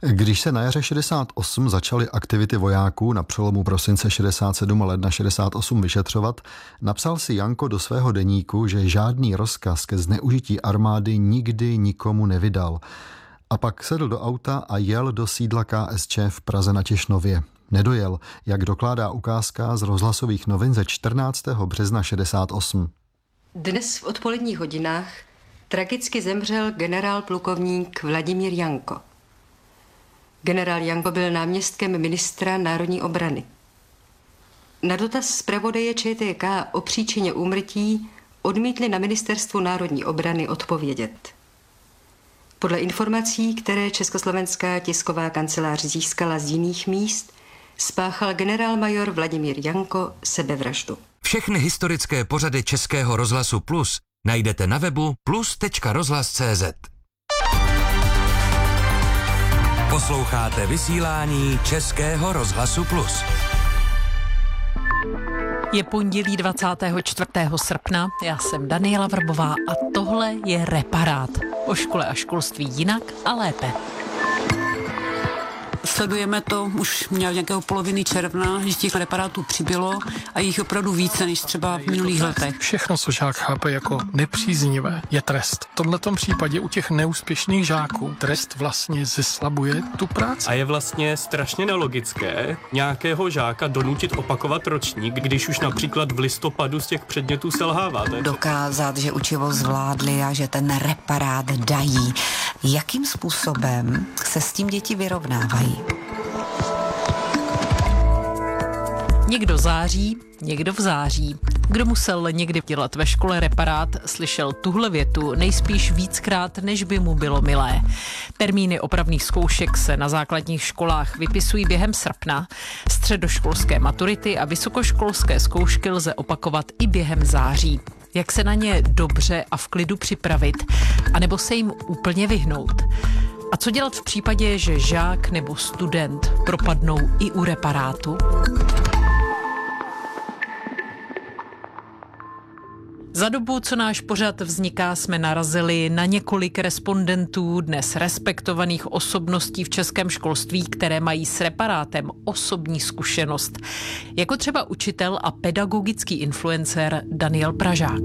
Když se na jaře 68 začaly aktivity vojáků na přelomu prosince 67 a ledna 68 vyšetřovat, napsal si Janko do svého deníku, že žádný rozkaz ke zneužití armády nikdy nikomu nevydal. A pak sedl do auta a jel do sídla KSČ v Praze na Těšnově. Nedojel, jak dokládá ukázka z rozhlasových novin ze 14. března 68. Dnes v odpoledních hodinách tragicky zemřel generál plukovník Vladimír Janko. Generál Janko byl náměstkem ministra národní obrany. Na dotaz zpravodaje ČTK o příčině úmrtí odmítli na ministerstvu národní obrany odpovědět. Podle informací, které Československá tisková kancelář získala z jiných míst, spáchal generálmajor Vladimír Janko sebevraždu. Všechny historické pořady Českého rozhlasu Plus najdete na webu plus.rozhlas.cz. Posloucháte vysílání Českého rozhlasu Plus. Je pondělí 24. srpna, já jsem Daniela Vrbová a tohle je Reparát. O škole a školství jinak a lépe. Sledujeme to už nějakého poloviny června, že těch reparátů přibylo a jich opravdu více než třeba v minulých letech. Všechno, co žák chápe jako nepříznivé, je trest. V tomhletom případě u těch neúspěšných žáků trest vlastně zeslabuje tu práci. A je vlastně strašně nelogické nějakého žáka donutit opakovat ročník, když už například v listopadu z těch předmětů selháváte. Dokázat, že učivo zvládli a že ten reparát dají. Jakým způsobem se s tím děti vyrovnávají? Někdo září, někdo v září. Kdo musel někdy dělat ve škole reparát, slyšel tuhle větu nejspíš víckrát, než by mu bylo milé. Termíny opravných zkoušek se na základních školách vypisují během srpna. Středoškolské maturity a vysokoškolské zkoušky lze opakovat i během září. Jak se na ně dobře a v klidu připravit, anebo se jim úplně vyhnout? A co dělat v případě, že žák nebo student propadnou i u reparátu? Za dobu, co náš pořad vzniká, jsme narazili na několik respondentů, dnes respektovaných osobností v českém školství, které mají s reparátem osobní zkušenost. Jako třeba učitel a pedagogický influencer Daniel Pražák.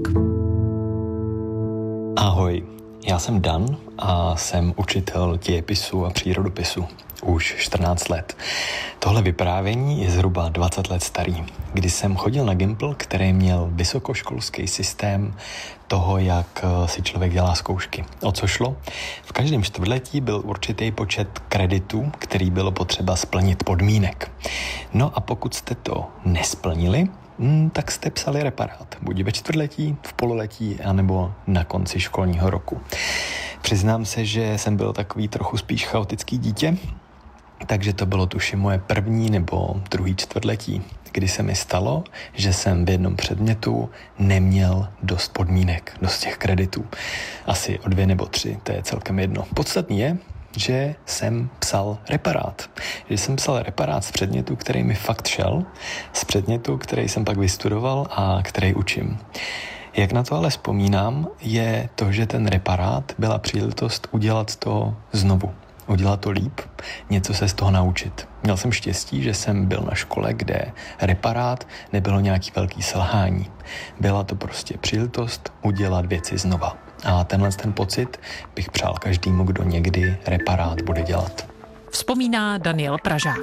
Ahoj, já jsem Dan a jsem učitel dějepisu a přírodopisu. Už 14 let. Tohle vyprávění je zhruba 20 let starý, kdy jsem chodil na Gimpl, který měl vysokoškolský systém toho, jak si člověk dělá zkoušky. O co šlo? V každém čtvrtletí byl určitý počet kreditů, který bylo potřeba splnit podmínek. No a pokud jste to nesplnili, tak jste psali reparát. Buď ve čtvrtletí, v pololetí, anebo na konci školního roku. Přiznám se, že jsem byl takový trochu spíš chaotický dítě, takže to bylo tuším moje první nebo druhý čtvrtletí, kdy se mi stalo, že jsem v jednom předmětu neměl dost podmínek, dost těch kreditů. Asi o 2 nebo 3, to je celkem jedno. Podstatný je, že jsem psal reparát. Že jsem psal reparát z předmětu, který mi fakt šel, z předmětu, který jsem pak vystudoval a který učím. Jak na to ale vzpomínám, je to, že ten reparát byla příležitost udělat to znovu. Udělat to líp, něco se z toho naučit. Měl jsem štěstí, že jsem byl na škole, kde reparát nebylo nějaký velký selhání. Byla to prostě příležitost udělat věci znova. A ten pocit bych přál každému, kdo někdy reparát bude dělat. Vzpomíná Daniel Pražák.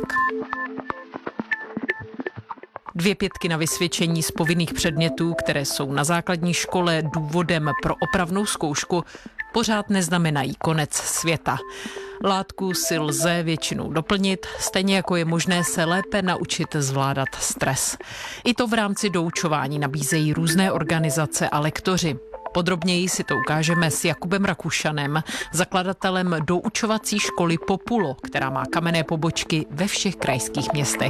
2 pětky na vysvědčení z povinných předmětů, které jsou na základní škole důvodem pro opravnou zkoušku, pořád neznamenají konec světa. Látku si lze většinou doplnit, stejně jako je možné se lépe naučit zvládat stres. I to v rámci doučování nabízejí různé organizace a lektoři. Podrobněji si to ukážeme s Jakubem Rakušanem, zakladatelem doučovací školy Populo, která má kamenné pobočky ve všech krajských městech.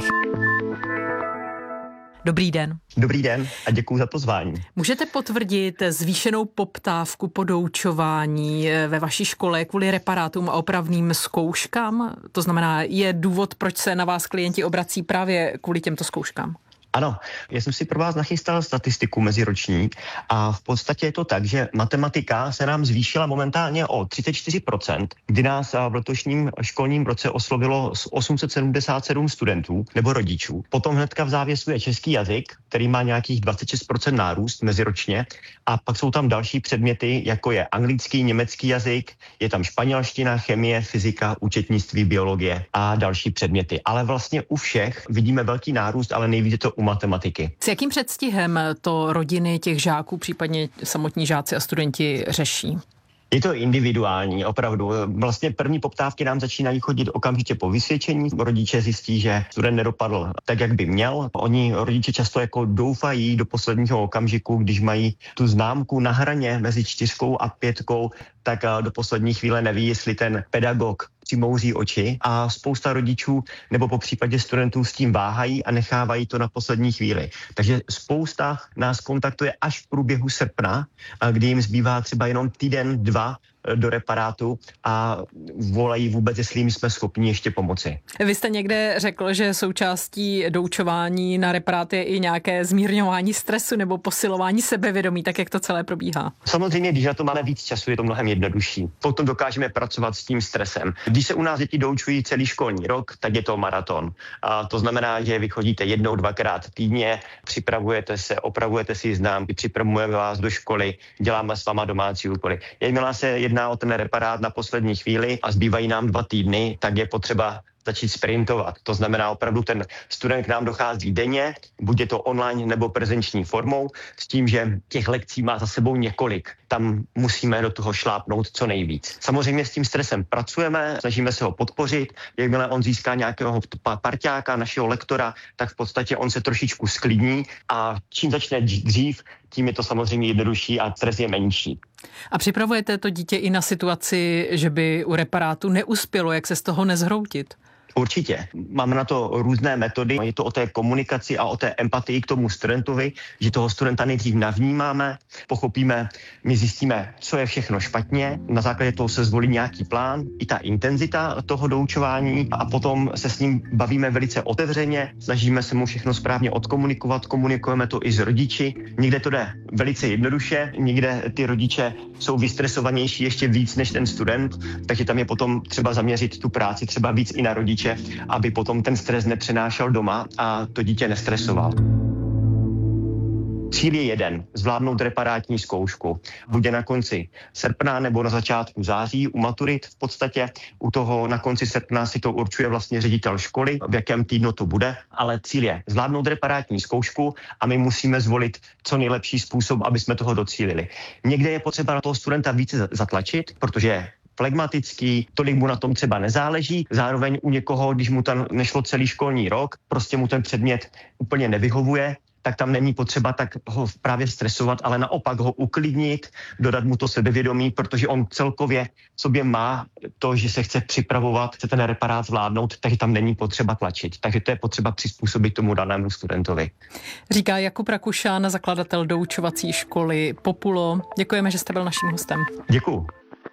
Dobrý den. Dobrý den a děkuju za pozvání. Můžete potvrdit zvýšenou poptávku po doučování ve vaší škole kvůli reparátům a opravným zkouškám? To znamená, je důvod, proč se na vás klienti obrací právě kvůli těmto zkouškám? Ano, já jsem si pro vás nachystal statistiku meziročník a v podstatě je to tak, že matematika se nám zvýšila momentálně o 34%, kdy nás v letošním školním roce oslovilo 877 studentů nebo rodičů. Potom hnedka v závěsu je český jazyk, který má nějakých 26% nárůst meziročně a pak jsou tam další předměty, jako je anglický, německý jazyk, je tam španělština, chemie, fyzika, účetnictví, biologie a další předměty. Ale vlastně u všech vidíme velký nárůst, ale nejvíce to u matematiky. S jakým předstihem to rodiny těch žáků, případně samotní žáci a studenti řeší? Je to individuální, opravdu. Vlastně první poptávky nám začínají chodit okamžitě po vysvědčení. Rodiče zjistí, že student nedopadl tak, jak by měl. Oni, rodiče, často jako doufají do posledního okamžiku, když mají tu známku na hraně mezi 4 a 5, tak do poslední chvíle neví, jestli ten pedagog přimouří oči a spousta rodičů nebo po případě studentů s tím váhají a nechávají to na poslední chvíli. Takže spousta nás kontaktuje až v průběhu srpna, kdy jim zbývá třeba jenom týden, 2 do reparátu a volají vůbec, jestli jim jsme schopni ještě pomoci. Vy jste někde řekl, že součástí doučování na reparát je i nějaké zmírňování stresu nebo posilování sebevědomí, tak jak to celé probíhá? Samozřejmě, když na to máme víc času, je to mnohem jednodušší. Potom dokážeme pracovat s tím stresem. Když se u nás děti doučují celý školní rok, tak je to maraton. A to znamená, že vy chodíte 1, 2krát týdně, připravujete se, opravujete si známky, připravujeme vás do školy, děláme s váma domácí úkoly. Jakmile se jedná o ten reparát na poslední chvíli a zbývají nám 2 týdny, tak je potřeba začít sprintovat. To znamená opravdu ten student k nám dochází denně, buď je to online nebo prezenční formou, s tím, že těch lekcí má za sebou několik. Tam musíme do toho šlápnout co nejvíc. Samozřejmě s tím stresem pracujeme, snažíme se ho podpořit. Jakmile on získá nějakého parťáka, našeho lektora, tak v podstatě on se trošičku sklidní a čím začne dřív, tím je to samozřejmě jednodušší a stres je menší. A připravujete to dítě i na situaci, že by u reparátu neuspělo, jak se z toho nezhroutit? Určitě. Máme na to různé metody. Je to o té komunikaci a o té empatii k tomu studentovi, že toho studenta nejdřív navnímáme, pochopíme, my zjistíme, co je všechno špatně. Na základě toho se zvolí nějaký plán, i ta intenzita toho doučování a potom se s ním bavíme velice otevřeně, snažíme se mu všechno správně odkomunikovat, komunikujeme to i s rodiči. Někde to jde velice jednoduše, někde ty rodiče jsou vystresovanější ještě víc než ten student, takže tam je potom třeba zaměřit tu práci třeba víc i na rodiče, aby potom ten stres nepřenášel doma a to dítě nestresoval. Cíl je jeden, zvládnout reparátní zkoušku. Bude na konci srpna nebo na začátku září u maturit v podstatě. U toho na konci srpna si to určuje vlastně ředitel školy, v jakém týdnu to bude, ale cíl je zvládnout reparátní zkoušku a my musíme zvolit co nejlepší způsob, aby jsme toho docílili. Někde je potřeba na toho studenta více zatlačit, protože flegmatický, tolik mu na tom třeba nezáleží. Zároveň u někoho, když mu tam nešlo celý školní rok, prostě mu ten předmět úplně nevyhovuje, tak tam není potřeba tak ho právě stresovat, ale naopak ho uklidnit, dodat mu to sebevědomí, protože on celkově v sobě má to, že se chce připravovat, chce ten reparát zvládnout, takže tam není potřeba tlačit. Takže to je potřeba přizpůsobit tomu danému studentovi. Říká Jakub Rakušan, zakladatel doučovací školy Populo. Děkujeme, že jste byl naším hostem. Děkuju.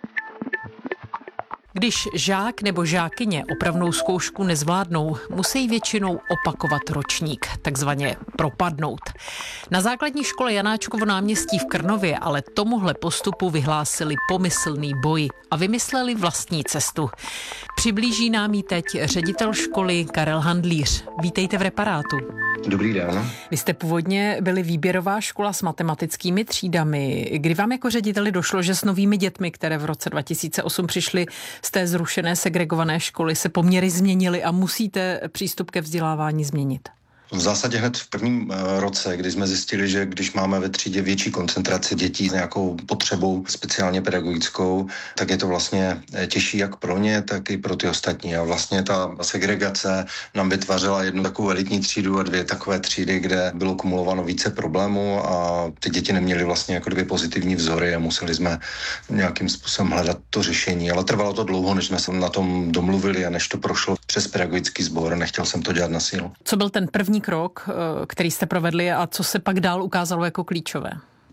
Když žák nebo žákyně opravnou zkoušku nezvládnou, musí většinou opakovat ročník, takzvaně propadnout. Na základní škole Janáčkovo náměstí v Krnově ale tomuhle postupu vyhlásili pomyslný boj a vymysleli vlastní cestu. Přiblíží nám ji teď ředitel školy Karel Handlíř. Vítejte v reparátu. Dobrý den. Vy jste původně byli výběrová škola s matematickými třídami. Kdy vám jako řediteli došlo, že s novými dětmi, které v roce 2008 přišly z té zrušené segregované školy, se poměry změnily a musíte přístup ke vzdělávání změnit? V zásadě hned v prvním roce, kdy jsme zjistili, že když máme ve třídě větší koncentraci dětí s nějakou potřebou speciálně pedagogickou, tak je to vlastně těžší jak pro ně, tak i pro ty ostatní. A vlastně ta segregace nám vytvářela jednu takovou elitní třídu a 2 takové třídy, kde bylo kumulováno více problémů a ty děti neměly vlastně jako 2 pozitivní vzory a museli jsme nějakým způsobem hledat to řešení. Ale trvalo to dlouho, než jsme se na tom domluvili a než to prošlo přes pedagogický sbor. Nechtěl jsem to dělat na sílu. Co byl ten první krok, který jste provedli a co se pak dál ukázalo jako klíčové?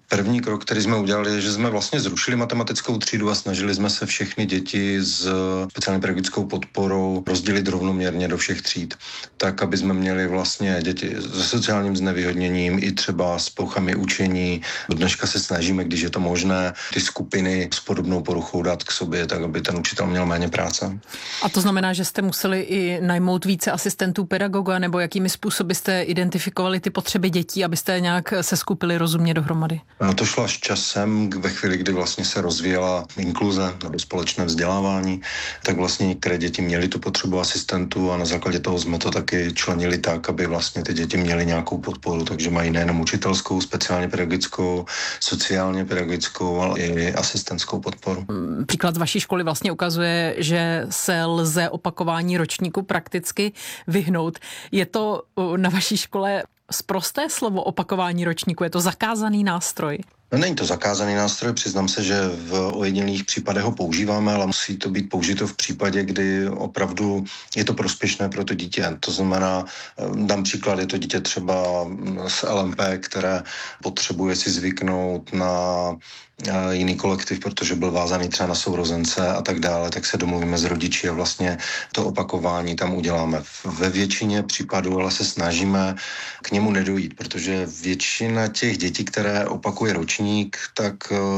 První krok, který jsme udělali, je, že jsme vlastně zrušili matematickou třídu a snažili jsme se všechny děti s speciální pedagogickou podporou rozdělit rovnoměrně do všech tříd. Tak, aby jsme měli vlastně děti se sociálním znevýhodněním i třeba s poruchami učení. Dneška se snažíme, když je to možné, ty skupiny s podobnou poruchou dát k sobě, tak aby ten učitel měl méně práce. A to znamená, že jste museli i najmout více asistentů pedagoga, nebo jakými způsoby jste identifikovali ty potřeby dětí, abyste nějak se skupili rozumně dohromady? No, to šlo až časem, ve chvíli, kdy vlastně se rozvíjela inkluze nebo společné vzdělávání, tak vlastně některé děti měly tu potřebu asistentů a na základě toho jsme to taky členili tak, aby vlastně ty děti měly nějakou podporu, takže mají nejenom učitelskou, speciálně pedagogickou, sociálně pedagogickou, ale i asistentskou podporu. Příklad z vaší školy vlastně ukazuje, že se lze opakování ročníku prakticky vyhnout. Je to na vaší škole sprosté slovo opakování ročníku? Je to zakázaný nástroj? No, není to zakázaný nástroj, přiznám se, že v ojedinělých případech ho používáme, ale musí to být použito v případě, kdy opravdu je to prospěšné pro to dítě. To znamená, dám příklad, je to dítě třeba z LMP, které potřebuje si zvyknout na jiný kolektiv, protože byl vázaný třeba na sourozence a tak dále, tak se domluvíme s rodiči a vlastně to opakování tam uděláme. Ve většině případů ale se snažíme k němu nedojít, protože většina těch dětí, které opakuje ročník, tak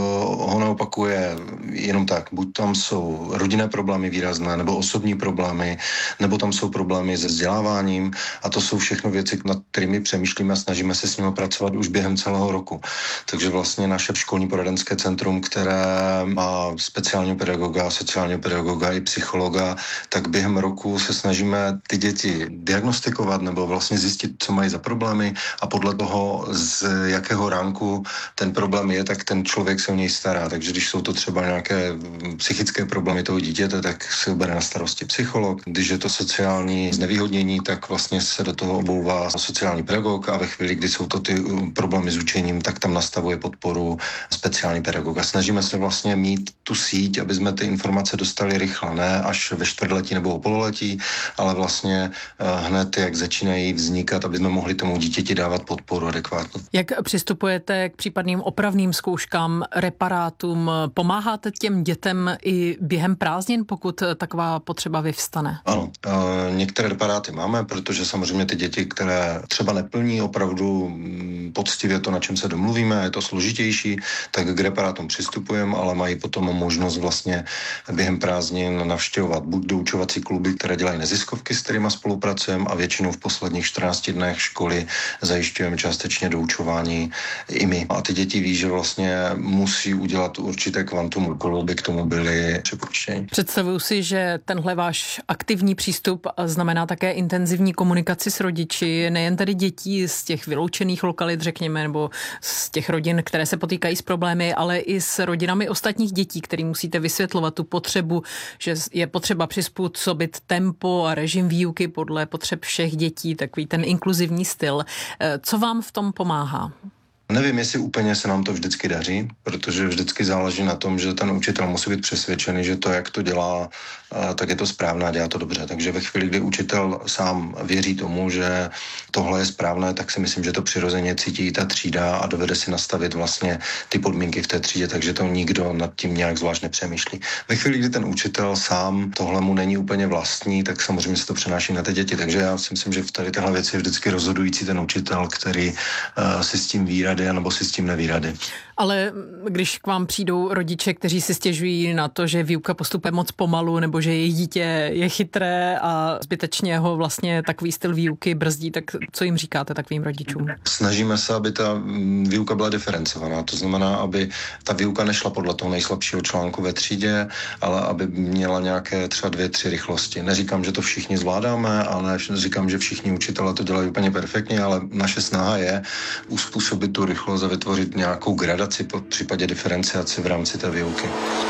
ho neopakuje jenom tak. Buď tam jsou rodinné problémy výrazné, nebo osobní problémy, nebo tam jsou problémy se vzděláváním a to jsou všechno věci, nad kterými přemýšlíme a snažíme se s nimi pracovat už během celého roku. Takže vlastně naše školní poradenské centrum, které má speciálního pedagoga, sociálního pedagoga i psychologa, tak během roku se snažíme ty děti diagnostikovat nebo vlastně zjistit, co mají za problémy a podle toho, z jakého ránku ten problém je, tak ten člověk se o něj stará. Takže když jsou to třeba nějaké psychické problémy toho dítěte, tak se bere na starosti psycholog. Když je to sociální znevýhodnění, tak vlastně se do toho obouvá sociální pedagog a ve chvíli, kdy jsou to ty problémy s učením, tak tam nastavuje podporu speciální pedagoga. Snažíme se vlastně mít tu síť, aby jsme ty informace dostali rychle, ne až ve čtvrtletí nebo o pololetí, ale vlastně hned, jak začínají vznikat, aby jsme mohli tomu dítěti dávat podporu adekvátní. Jak přistupujete k případným opravným zkouškám, reparátům? Pomáháte těm dětem i během prázdnin, pokud taková potřeba vyvstane? Ano, některé reparáty máme, protože samozřejmě ty děti, které třeba neplní opravdu poctivě to, na čem se domluvíme, je to složitější, tak k reparátům přistupujeme, ale mají potom možnost vlastně během prázdnin navštěvovat buď doučovací kluby, které dělají neziskovky, s kterými spolupracujeme a většinou v posledních 14 dnech školy zajišťujeme částečně doučování i my. A ty děti ví, že vlastně musí udělat určité kvantum úkolů, aby k tomu byly připuštěni. Představuju si, že tenhle váš aktivní přístup znamená také intenzivní komunikaci s rodiči, nejen tedy dětí z těch vyloučených lokalit, řekněme, nebo z těch rodin, které se potýkají s problémy, ale i s rodinami ostatních dětí, kterým musíte vysvětlovat tu potřebu, že je potřeba přizpůsobit tempo a režim výuky podle potřeb všech dětí, takový ten inkluzivní styl. Co vám v tom pomáhá? Nevím, jestli úplně se nám to vždycky daří, protože vždycky záleží na tom, že ten učitel musí být přesvědčený, že to, jak to dělá, tak je to správné a dělá to dobře. Takže ve chvíli, kdy učitel sám věří tomu, že tohle je správné, tak si myslím, že to přirozeně cítí i ta třída a dovede si nastavit vlastně ty podmínky v té třídě, takže to nikdo nad tím nějak zvlášť nepřemýšlí. Ve chvíli, kdy ten učitel sám tohle mu není úplně vlastní, tak samozřejmě se to přenáší na ty děti. Takže já si myslím, že v tady téhle věci je vždycky rozhodující ten učitel, který si s tím ví rady nebo si s tím neví rady. Ale když k vám přijdou rodiče, kteří si stěžují na to, že výuka postupuje moc pomalu, nebo že jejich dítě je chytré a zbytečně ho vlastně takový styl výuky brzdí, tak co jim říkáte takovým rodičům? Snažíme se, aby ta výuka byla diferencovaná. To znamená, aby ta výuka nešla podle toho nejslabšího článku ve třídě, ale aby měla nějaké třeba 2-3 rychlosti. Neříkám, že to všichni zvládáme, ale neříkám, že všichni učitelé to dělají úplně perfektně, ale naše snaha je uspůsobit tu rychlost a vytvořit nějakou gradaci po případě diferenciace v rámci té výuky.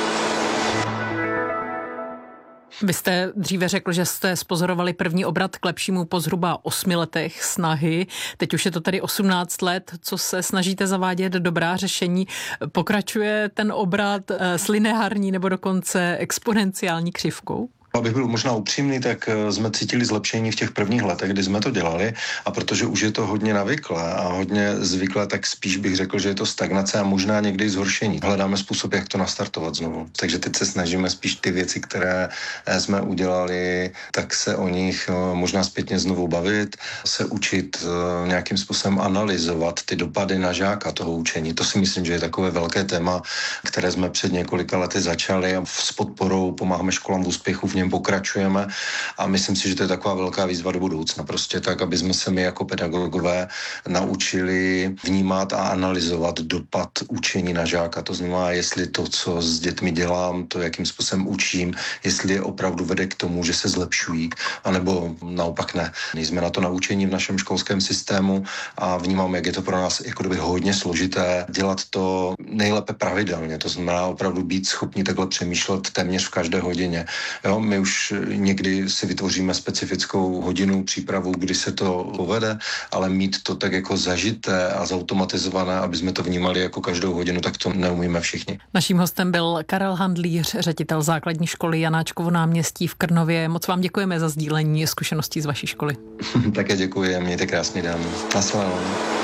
Vy jste dříve řekl, že jste spozorovali první obrat k lepšímu po zhruba 8 letech snahy. Teď už je to tedy 18 let, co se snažíte zavádět dobrá řešení. Pokračuje ten obrat s lineární nebo dokonce exponenciální křivkou? Abych byl možná upřímný, tak jsme cítili zlepšení v těch prvních letech, kdy jsme to dělali, a protože už je to hodně navyklé a hodně zvyklé, tak spíš bych řekl, že je to stagnace a možná někdy zhoršení. Hledáme způsob, jak to nastartovat znovu. Takže teď se snažíme spíš ty věci, které jsme udělali, tak se o nich možná zpětně znovu bavit, se učit nějakým způsobem analyzovat ty dopady na žáka toho učení. To si myslím, že je takové velké téma, které jsme před několika lety začali a s podporou Pomáháme školám v úspěchu v něm pokračujeme a myslím si, že to je taková velká výzva do budoucna. Prostě tak, aby jsme se my jako pedagogové naučili vnímat a analyzovat dopad učení na žáka. To znamená, jestli to, co s dětmi dělám, to, jakým způsobem učím, jestli je opravdu vede k tomu, že se zlepšují, anebo naopak ne. Jsme na to naučení v našem školském systému a vnímám, jak je to pro nás jako kdyby hodně složité dělat to nejlépe pravidelně. To znamená opravdu být schopni takhle přemýšlet téměř v každé hodině. Jo, my už někdy si vytvoříme specifickou hodinu přípravu, kdy se to povede, ale mít to tak jako zažité a zautomatizované, aby jsme to vnímali jako každou hodinu, tak to neumíme všichni. Naším hostem byl Karel Handlíř, ředitel základní školy Janáčkovo náměstí v Krnově. Moc vám děkujeme za sdílení zkušeností z vaší školy. Také děkuji, mějte krásný den. Naschledanou.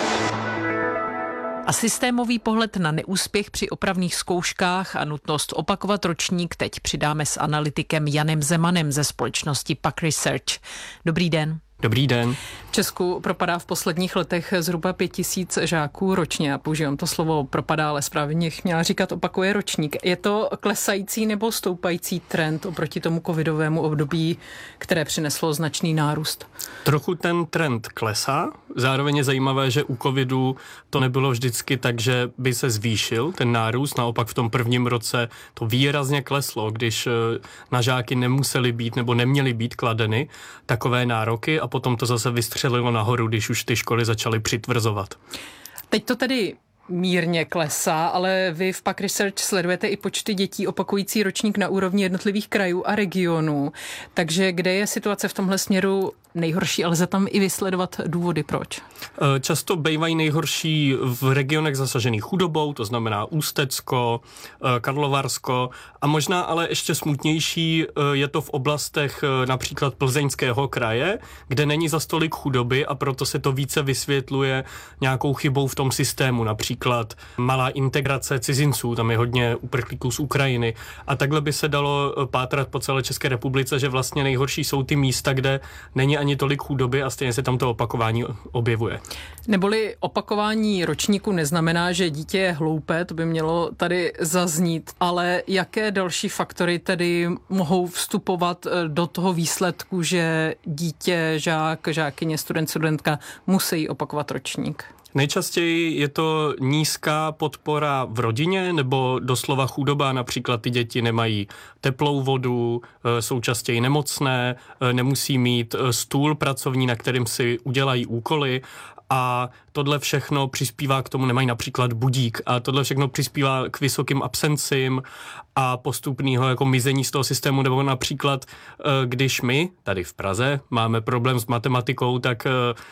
A systémový pohled na neúspěch při opravných zkouškách a nutnost opakovat ročník teď přidáme s analytikem Janem Zemanem ze společnosti Pak Research. Dobrý den. Dobrý den. V Česku propadá v posledních letech zhruba 5000 žáků ročně. Já používám to slovo propadá, ale správně měla říkat opakuje ročník. Je to klesající nebo stoupající trend oproti tomu covidovému období, které přineslo značný nárůst? Trochu ten trend klesá. Zároveň je zajímavé, že u covidu to nebylo vždycky tak, že by se zvýšil ten nárůst. Naopak v tom prvním roce to výrazně kleslo, když na žáky nemuseli být nebo neměly být kladeny takové nároky a potom to zase vystřelilo nahoru, když už ty školy začaly přitvrzovat. Teď to tedy mírně klesá, ale vy v Pak Research sledujete i počty dětí opakující ročník na úrovni jednotlivých krajů a regionů. Takže kde je situace v tomhle směru nejhorší, ale lze tam i vysledovat důvody, proč? Často bývají nejhorší v regionech zasažených chudobou, to znamená Ústecko, Karlovarsko a možná ale ještě smutnější je to v oblastech například Plzeňského kraje, kde není za tolik chudoby a proto se to více vysvětluje nějakou chybou v tom systému, například malá integrace cizinců, tam je hodně uprchlíků z Ukrajiny a takhle by se dalo pátrat po celé České republice, že vlastně nejhorší jsou ty místa, kde není ani tolik chudoby a stejně se tam to opakování objevuje. Neboli opakování ročníku neznamená, že dítě je hloupé, to by mělo tady zaznít, ale jaké další faktory tedy mohou vstupovat do toho výsledku, že dítě, žák, žákyně, student, studentka musí opakovat ročník? Nejčastěji je to nízká podpora v rodině nebo doslova chudoba, například ty děti nemají teplou vodu, jsou častěji nemocné, nemusí mít stůl pracovní, na kterým si udělají úkoly a tohle všechno přispívá k tomu, nemají například budík a tohle všechno přispívá k vysokým absencím a postupného jako mizení z toho systému, nebo například, když my tady v Praze máme problém s matematikou, tak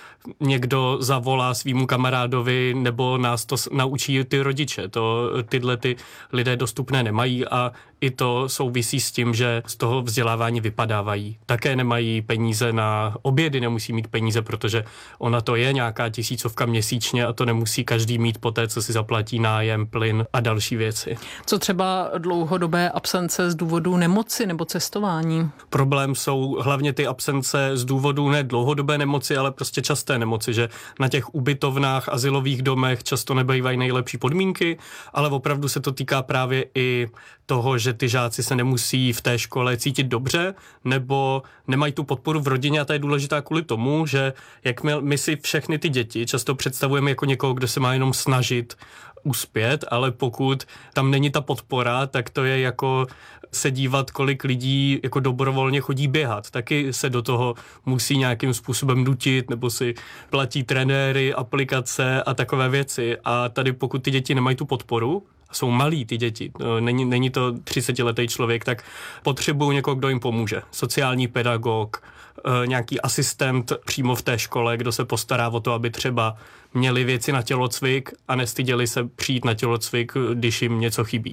někdo zavolá svýmu kamarádovi nebo nás to naučí ty rodiče. Tyhle ty lidé dostupné nemají a i to souvisí s tím, že z toho vzdělávání vypadávají. Také nemají peníze na obědy, nemusí mít peníze, protože ona to je nějaká 1000 měsíčně a to nemusí každý mít poté, co si zaplatí nájem, plyn a další věci. Co třeba dlouhodobé absence z důvodu nemoci nebo cestování? Problém jsou hlavně ty absence z důvodu ne dlouhodobé nemoci, ale prostě časté nemoci, že na těch ubytovnách, azylových domech často nebývají nejlepší podmínky, ale opravdu se to týká právě i toho, že ty žáci se nemusí v té škole cítit dobře, nebo nemají tu podporu v rodině a to je důležitá kvůli tomu, že jak my si všechny ty děti často představujeme jako někoho, kdo se má jenom snažit uspět, ale pokud tam není ta podpora, tak to je jako se dívat, kolik lidí jako dobrovolně chodí běhat. Taky se do toho musí nějakým způsobem nutit, nebo si platí trenéry, aplikace a takové věci. A tady pokud ty děti nemají tu podporu, jsou malí ty děti, není to 30letý člověk, tak potřebují někoho, kdo jim pomůže. Sociální pedagog, nějaký asistent přímo v té škole, kdo se postará o to, aby třeba měli věci na tělocvik a nestyděli se přijít na tělocvik, když jim něco chybí.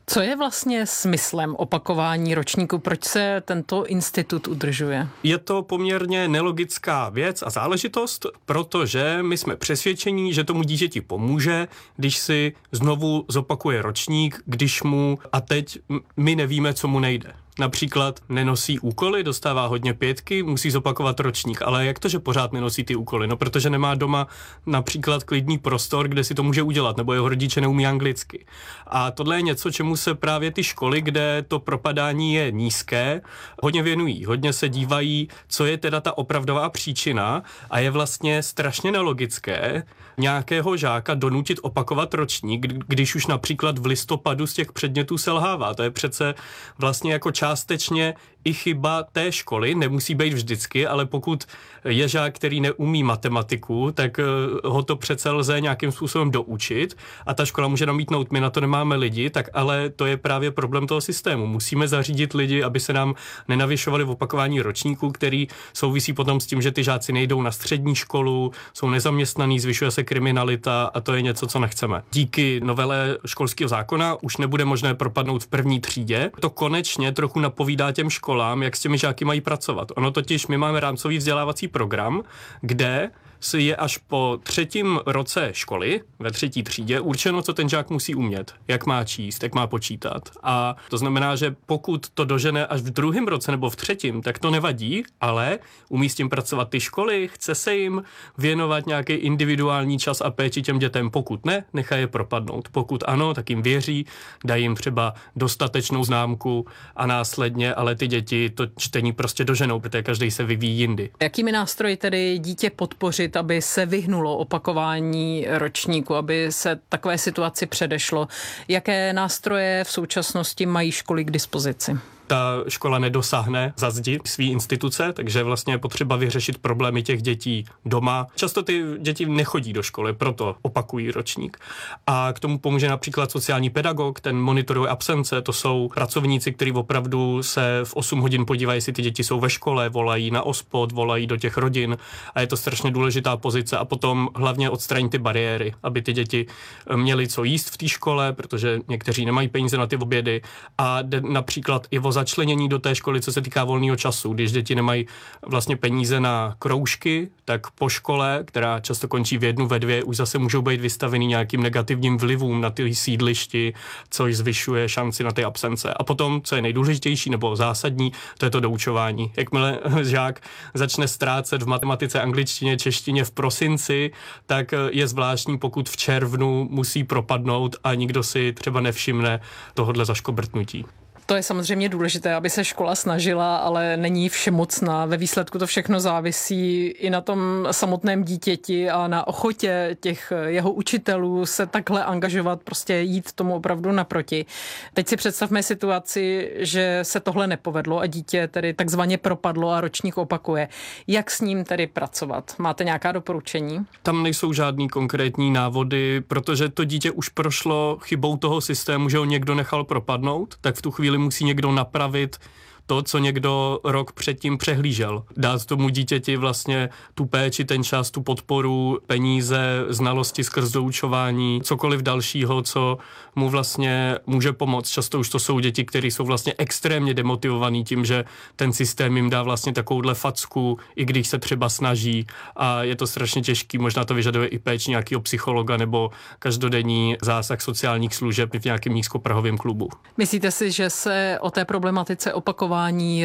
Co je vlastně smyslem opakování ročníku? Proč se tento institut udržuje? Je to poměrně nelogická věc a záležitost, protože my jsme přesvědčení, že tomu dítěti pomůže, když si znovu zopakuje ročník, když mu a teď my nevíme, co mu nejde. Například nenosí úkoly, dostává hodně 5, musí zopakovat ročník, ale jak to, že pořád nenosí ty úkoly? No, protože nemá doma například klidný prostor, kde si to může udělat, nebo jeho rodiče neumí anglicky. A tohle je něco, čemu se právě ty školy, kde to propadání je nízké, hodně věnují. Hodně se dívají, co je teda ta opravdová příčina a je vlastně strašně nelogické nějakého žáka donutit opakovat ročník, když už například v listopadu z těch předmětů selhává. To je přece vlastně jako částečně i chyba té školy, nemusí být vždycky, ale pokud je žák, který neumí matematiku, tak ho to přece lze nějakým způsobem doučit a ta škola může namítnout, my na to nemáme lidi, tak ale to je právě problém toho systému. Musíme zařídit lidi, aby se nám nenavyšovali v opakování ročníků, který souvisí potom s tím, že ty žáci nejdou na střední školu, jsou nezaměstnaní, zvyšuje se kriminalita a to je něco, co nechceme. Díky novele školského zákona už nebude možné propadnout v první třídě. To konečně trochu napovídá těm školám, jak s těmi žáky mají pracovat. Ono totiž, my máme rámcový vzdělávací program, kde si je až po 3. roce školy, ve 3. třídě, určeno, co ten žák musí umět, jak má číst, jak má počítat. A to znamená, že pokud to dožene až v 2. roce nebo v 3., tak to nevadí, ale umí s tím pracovat ty školy, chce se jim věnovat nějaký individuální čas a péči těm dětem. Pokud ne, nechají je propadnout. Pokud ano, tak jim věří, dají jim třeba dostatečnou známku a následně, ale ty děti to čtení prostě doženou, protože každý se vyvíjí jindy. Jakými nástroji tedy dítě podpořit, aby se vyhnulo opakování ročníku, aby se takové situaci předešlo? Jaké nástroje v současnosti mají školy k dispozici? Ta škola nedosáhne za zdi svý instituce, takže vlastně je potřeba vyřešit problémy těch dětí doma. Často ty děti nechodí do školy, proto opakují ročník. A k tomu pomůže například sociální pedagog, ten monitoruje absence, to jsou pracovníci, kteří opravdu se v 8 hodin podívají, jestli ty děti jsou ve škole, volají na OSPOD, volají do těch rodin a je to strašně důležitá pozice a potom hlavně odstranit ty bariéry, aby ty děti měly co jíst v té škole, protože někteří nemají peníze na ty obědy a například i o začlenění do té školy, co se týká volného času. Když děti nemají vlastně peníze na kroužky, tak po škole, která často končí v 1, ve 2, už zase můžou být vystavený nějakým negativním vlivům na ty sídlišti, což zvyšuje šanci na ty absence. A potom, co je nejdůležitější nebo zásadní, to je to doučování. Jakmile žák začne ztrácet v matematice, angličtině, češtině v prosinci, tak je zvláštní, pokud v červnu musí propadnout a nikdo si třeba nevšimne tohodle zaškobrtnutí. To je samozřejmě důležité, aby se škola snažila, ale není všemocná. Ve výsledku to všechno závisí i na tom samotném dítěti a na ochotě těch jeho učitelů se takhle angažovat, prostě jít tomu opravdu naproti. Teď si představme situaci, že se tohle nepovedlo a dítě tedy takzvaně propadlo a ročník opakuje. Jak s ním tedy pracovat? Máte nějaká doporučení? Tam nejsou žádný konkrétní návody, protože to dítě už prošlo chybou toho systému, že ho někdo nechal propadnout, tak v tu chvíli musí někdo napravit to, co někdo rok předtím přehlížel. Dát tomu dítěti vlastně tu péči, ten čas, tu podporu, peníze, znalosti skrz doučování, cokoliv dalšího, co mu vlastně může pomoct. Často už to jsou děti, které jsou vlastně extrémně demotivovaný tím, že ten systém jim dá vlastně takovouhle facku, i když se třeba snaží a je to strašně těžký. Možná to vyžaduje i péči nějakého psychologa nebo každodenní zásah sociálních služeb v nějakém nízkoprahovém klubu. Myslíte si, že se o té problematice opakování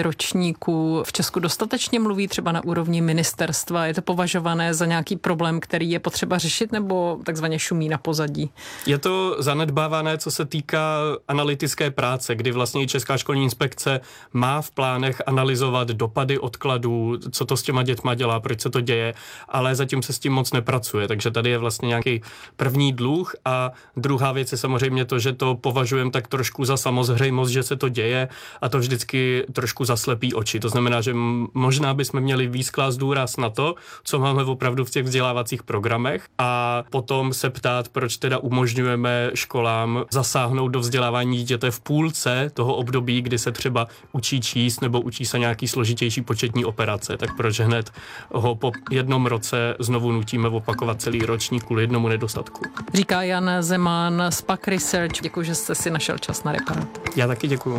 ročníků v Česku dostatečně mluví třeba na úrovni ministerstva? Je to považované za nějaký problém, který je potřeba řešit, nebo takzvaně šumí na pozadí? Je to zanedbávané, co se týká analytické práce, kdy vlastně i Česká školní inspekce má v plánech analyzovat dopady odkladů, co to s těma dětma dělá, proč se to děje, ale zatím se s tím moc nepracuje, takže tady je vlastně nějaký první dluh a druhá věc je samozřejmě to, že to považujeme tak trošku za samozřejmost, že se to děje a to vždycky si trošku zaslepí oči. To znamená, že možná bychom měli víc klást důraz na to, co máme opravdu v těch vzdělávacích programech a potom se ptát, proč teda umožňujeme školám zasáhnout do vzdělávání dítěte v půlce toho období, kdy se třeba učí číst nebo učí se nějaký složitější početní operace. Tak proč hned ho po jednom roce znovu nutíme opakovat celý ročník kvůli jednomu nedostatku. Říká Jan Zeman z PAK Research. Děkuji, že jste si našel čas na Reparát. Já taky děkuju.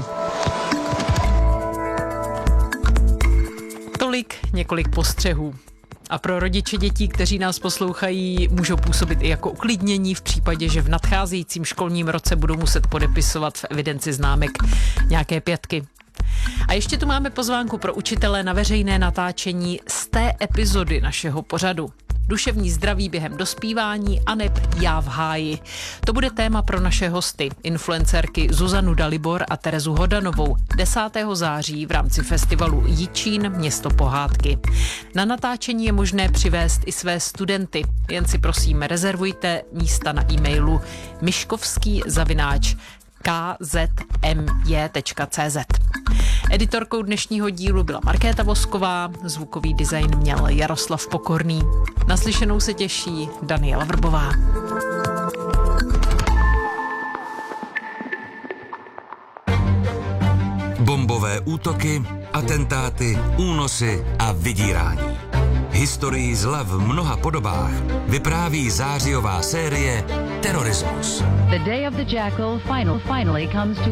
Tolik několik postřehů. A pro rodiče dětí, kteří nás poslouchají, můžou působit i jako uklidnění v případě, že v nadcházejícím školním roce budou muset podepisovat v evidenci známek nějaké 5. A ještě tu máme pozvánku pro učitele na veřejné natáčení z té epizody našeho pořadu. Duševní zdraví během dospívání aneb já v háji. To bude téma pro naše hosty, influencerky Zuzanu Dalibor a Terezu Hodanovou 10. září v rámci festivalu Jičín Město pohádky. Na natáčení je možné přivést i své studenty. Jen si prosím rezervujte místa na e-mailu miškovský@kzmy.cz. Editorkou dnešního dílu byla Markéta Vosková, zvukový design měl Jaroslav Pokorný. Naslyšenou se těší Daniela Vrbová. Bombové útoky, atentáty, únosy a vydírání. Historii zla v mnoha podobách vypráví zářijová série Terorismus. The day of the jackal finally comes to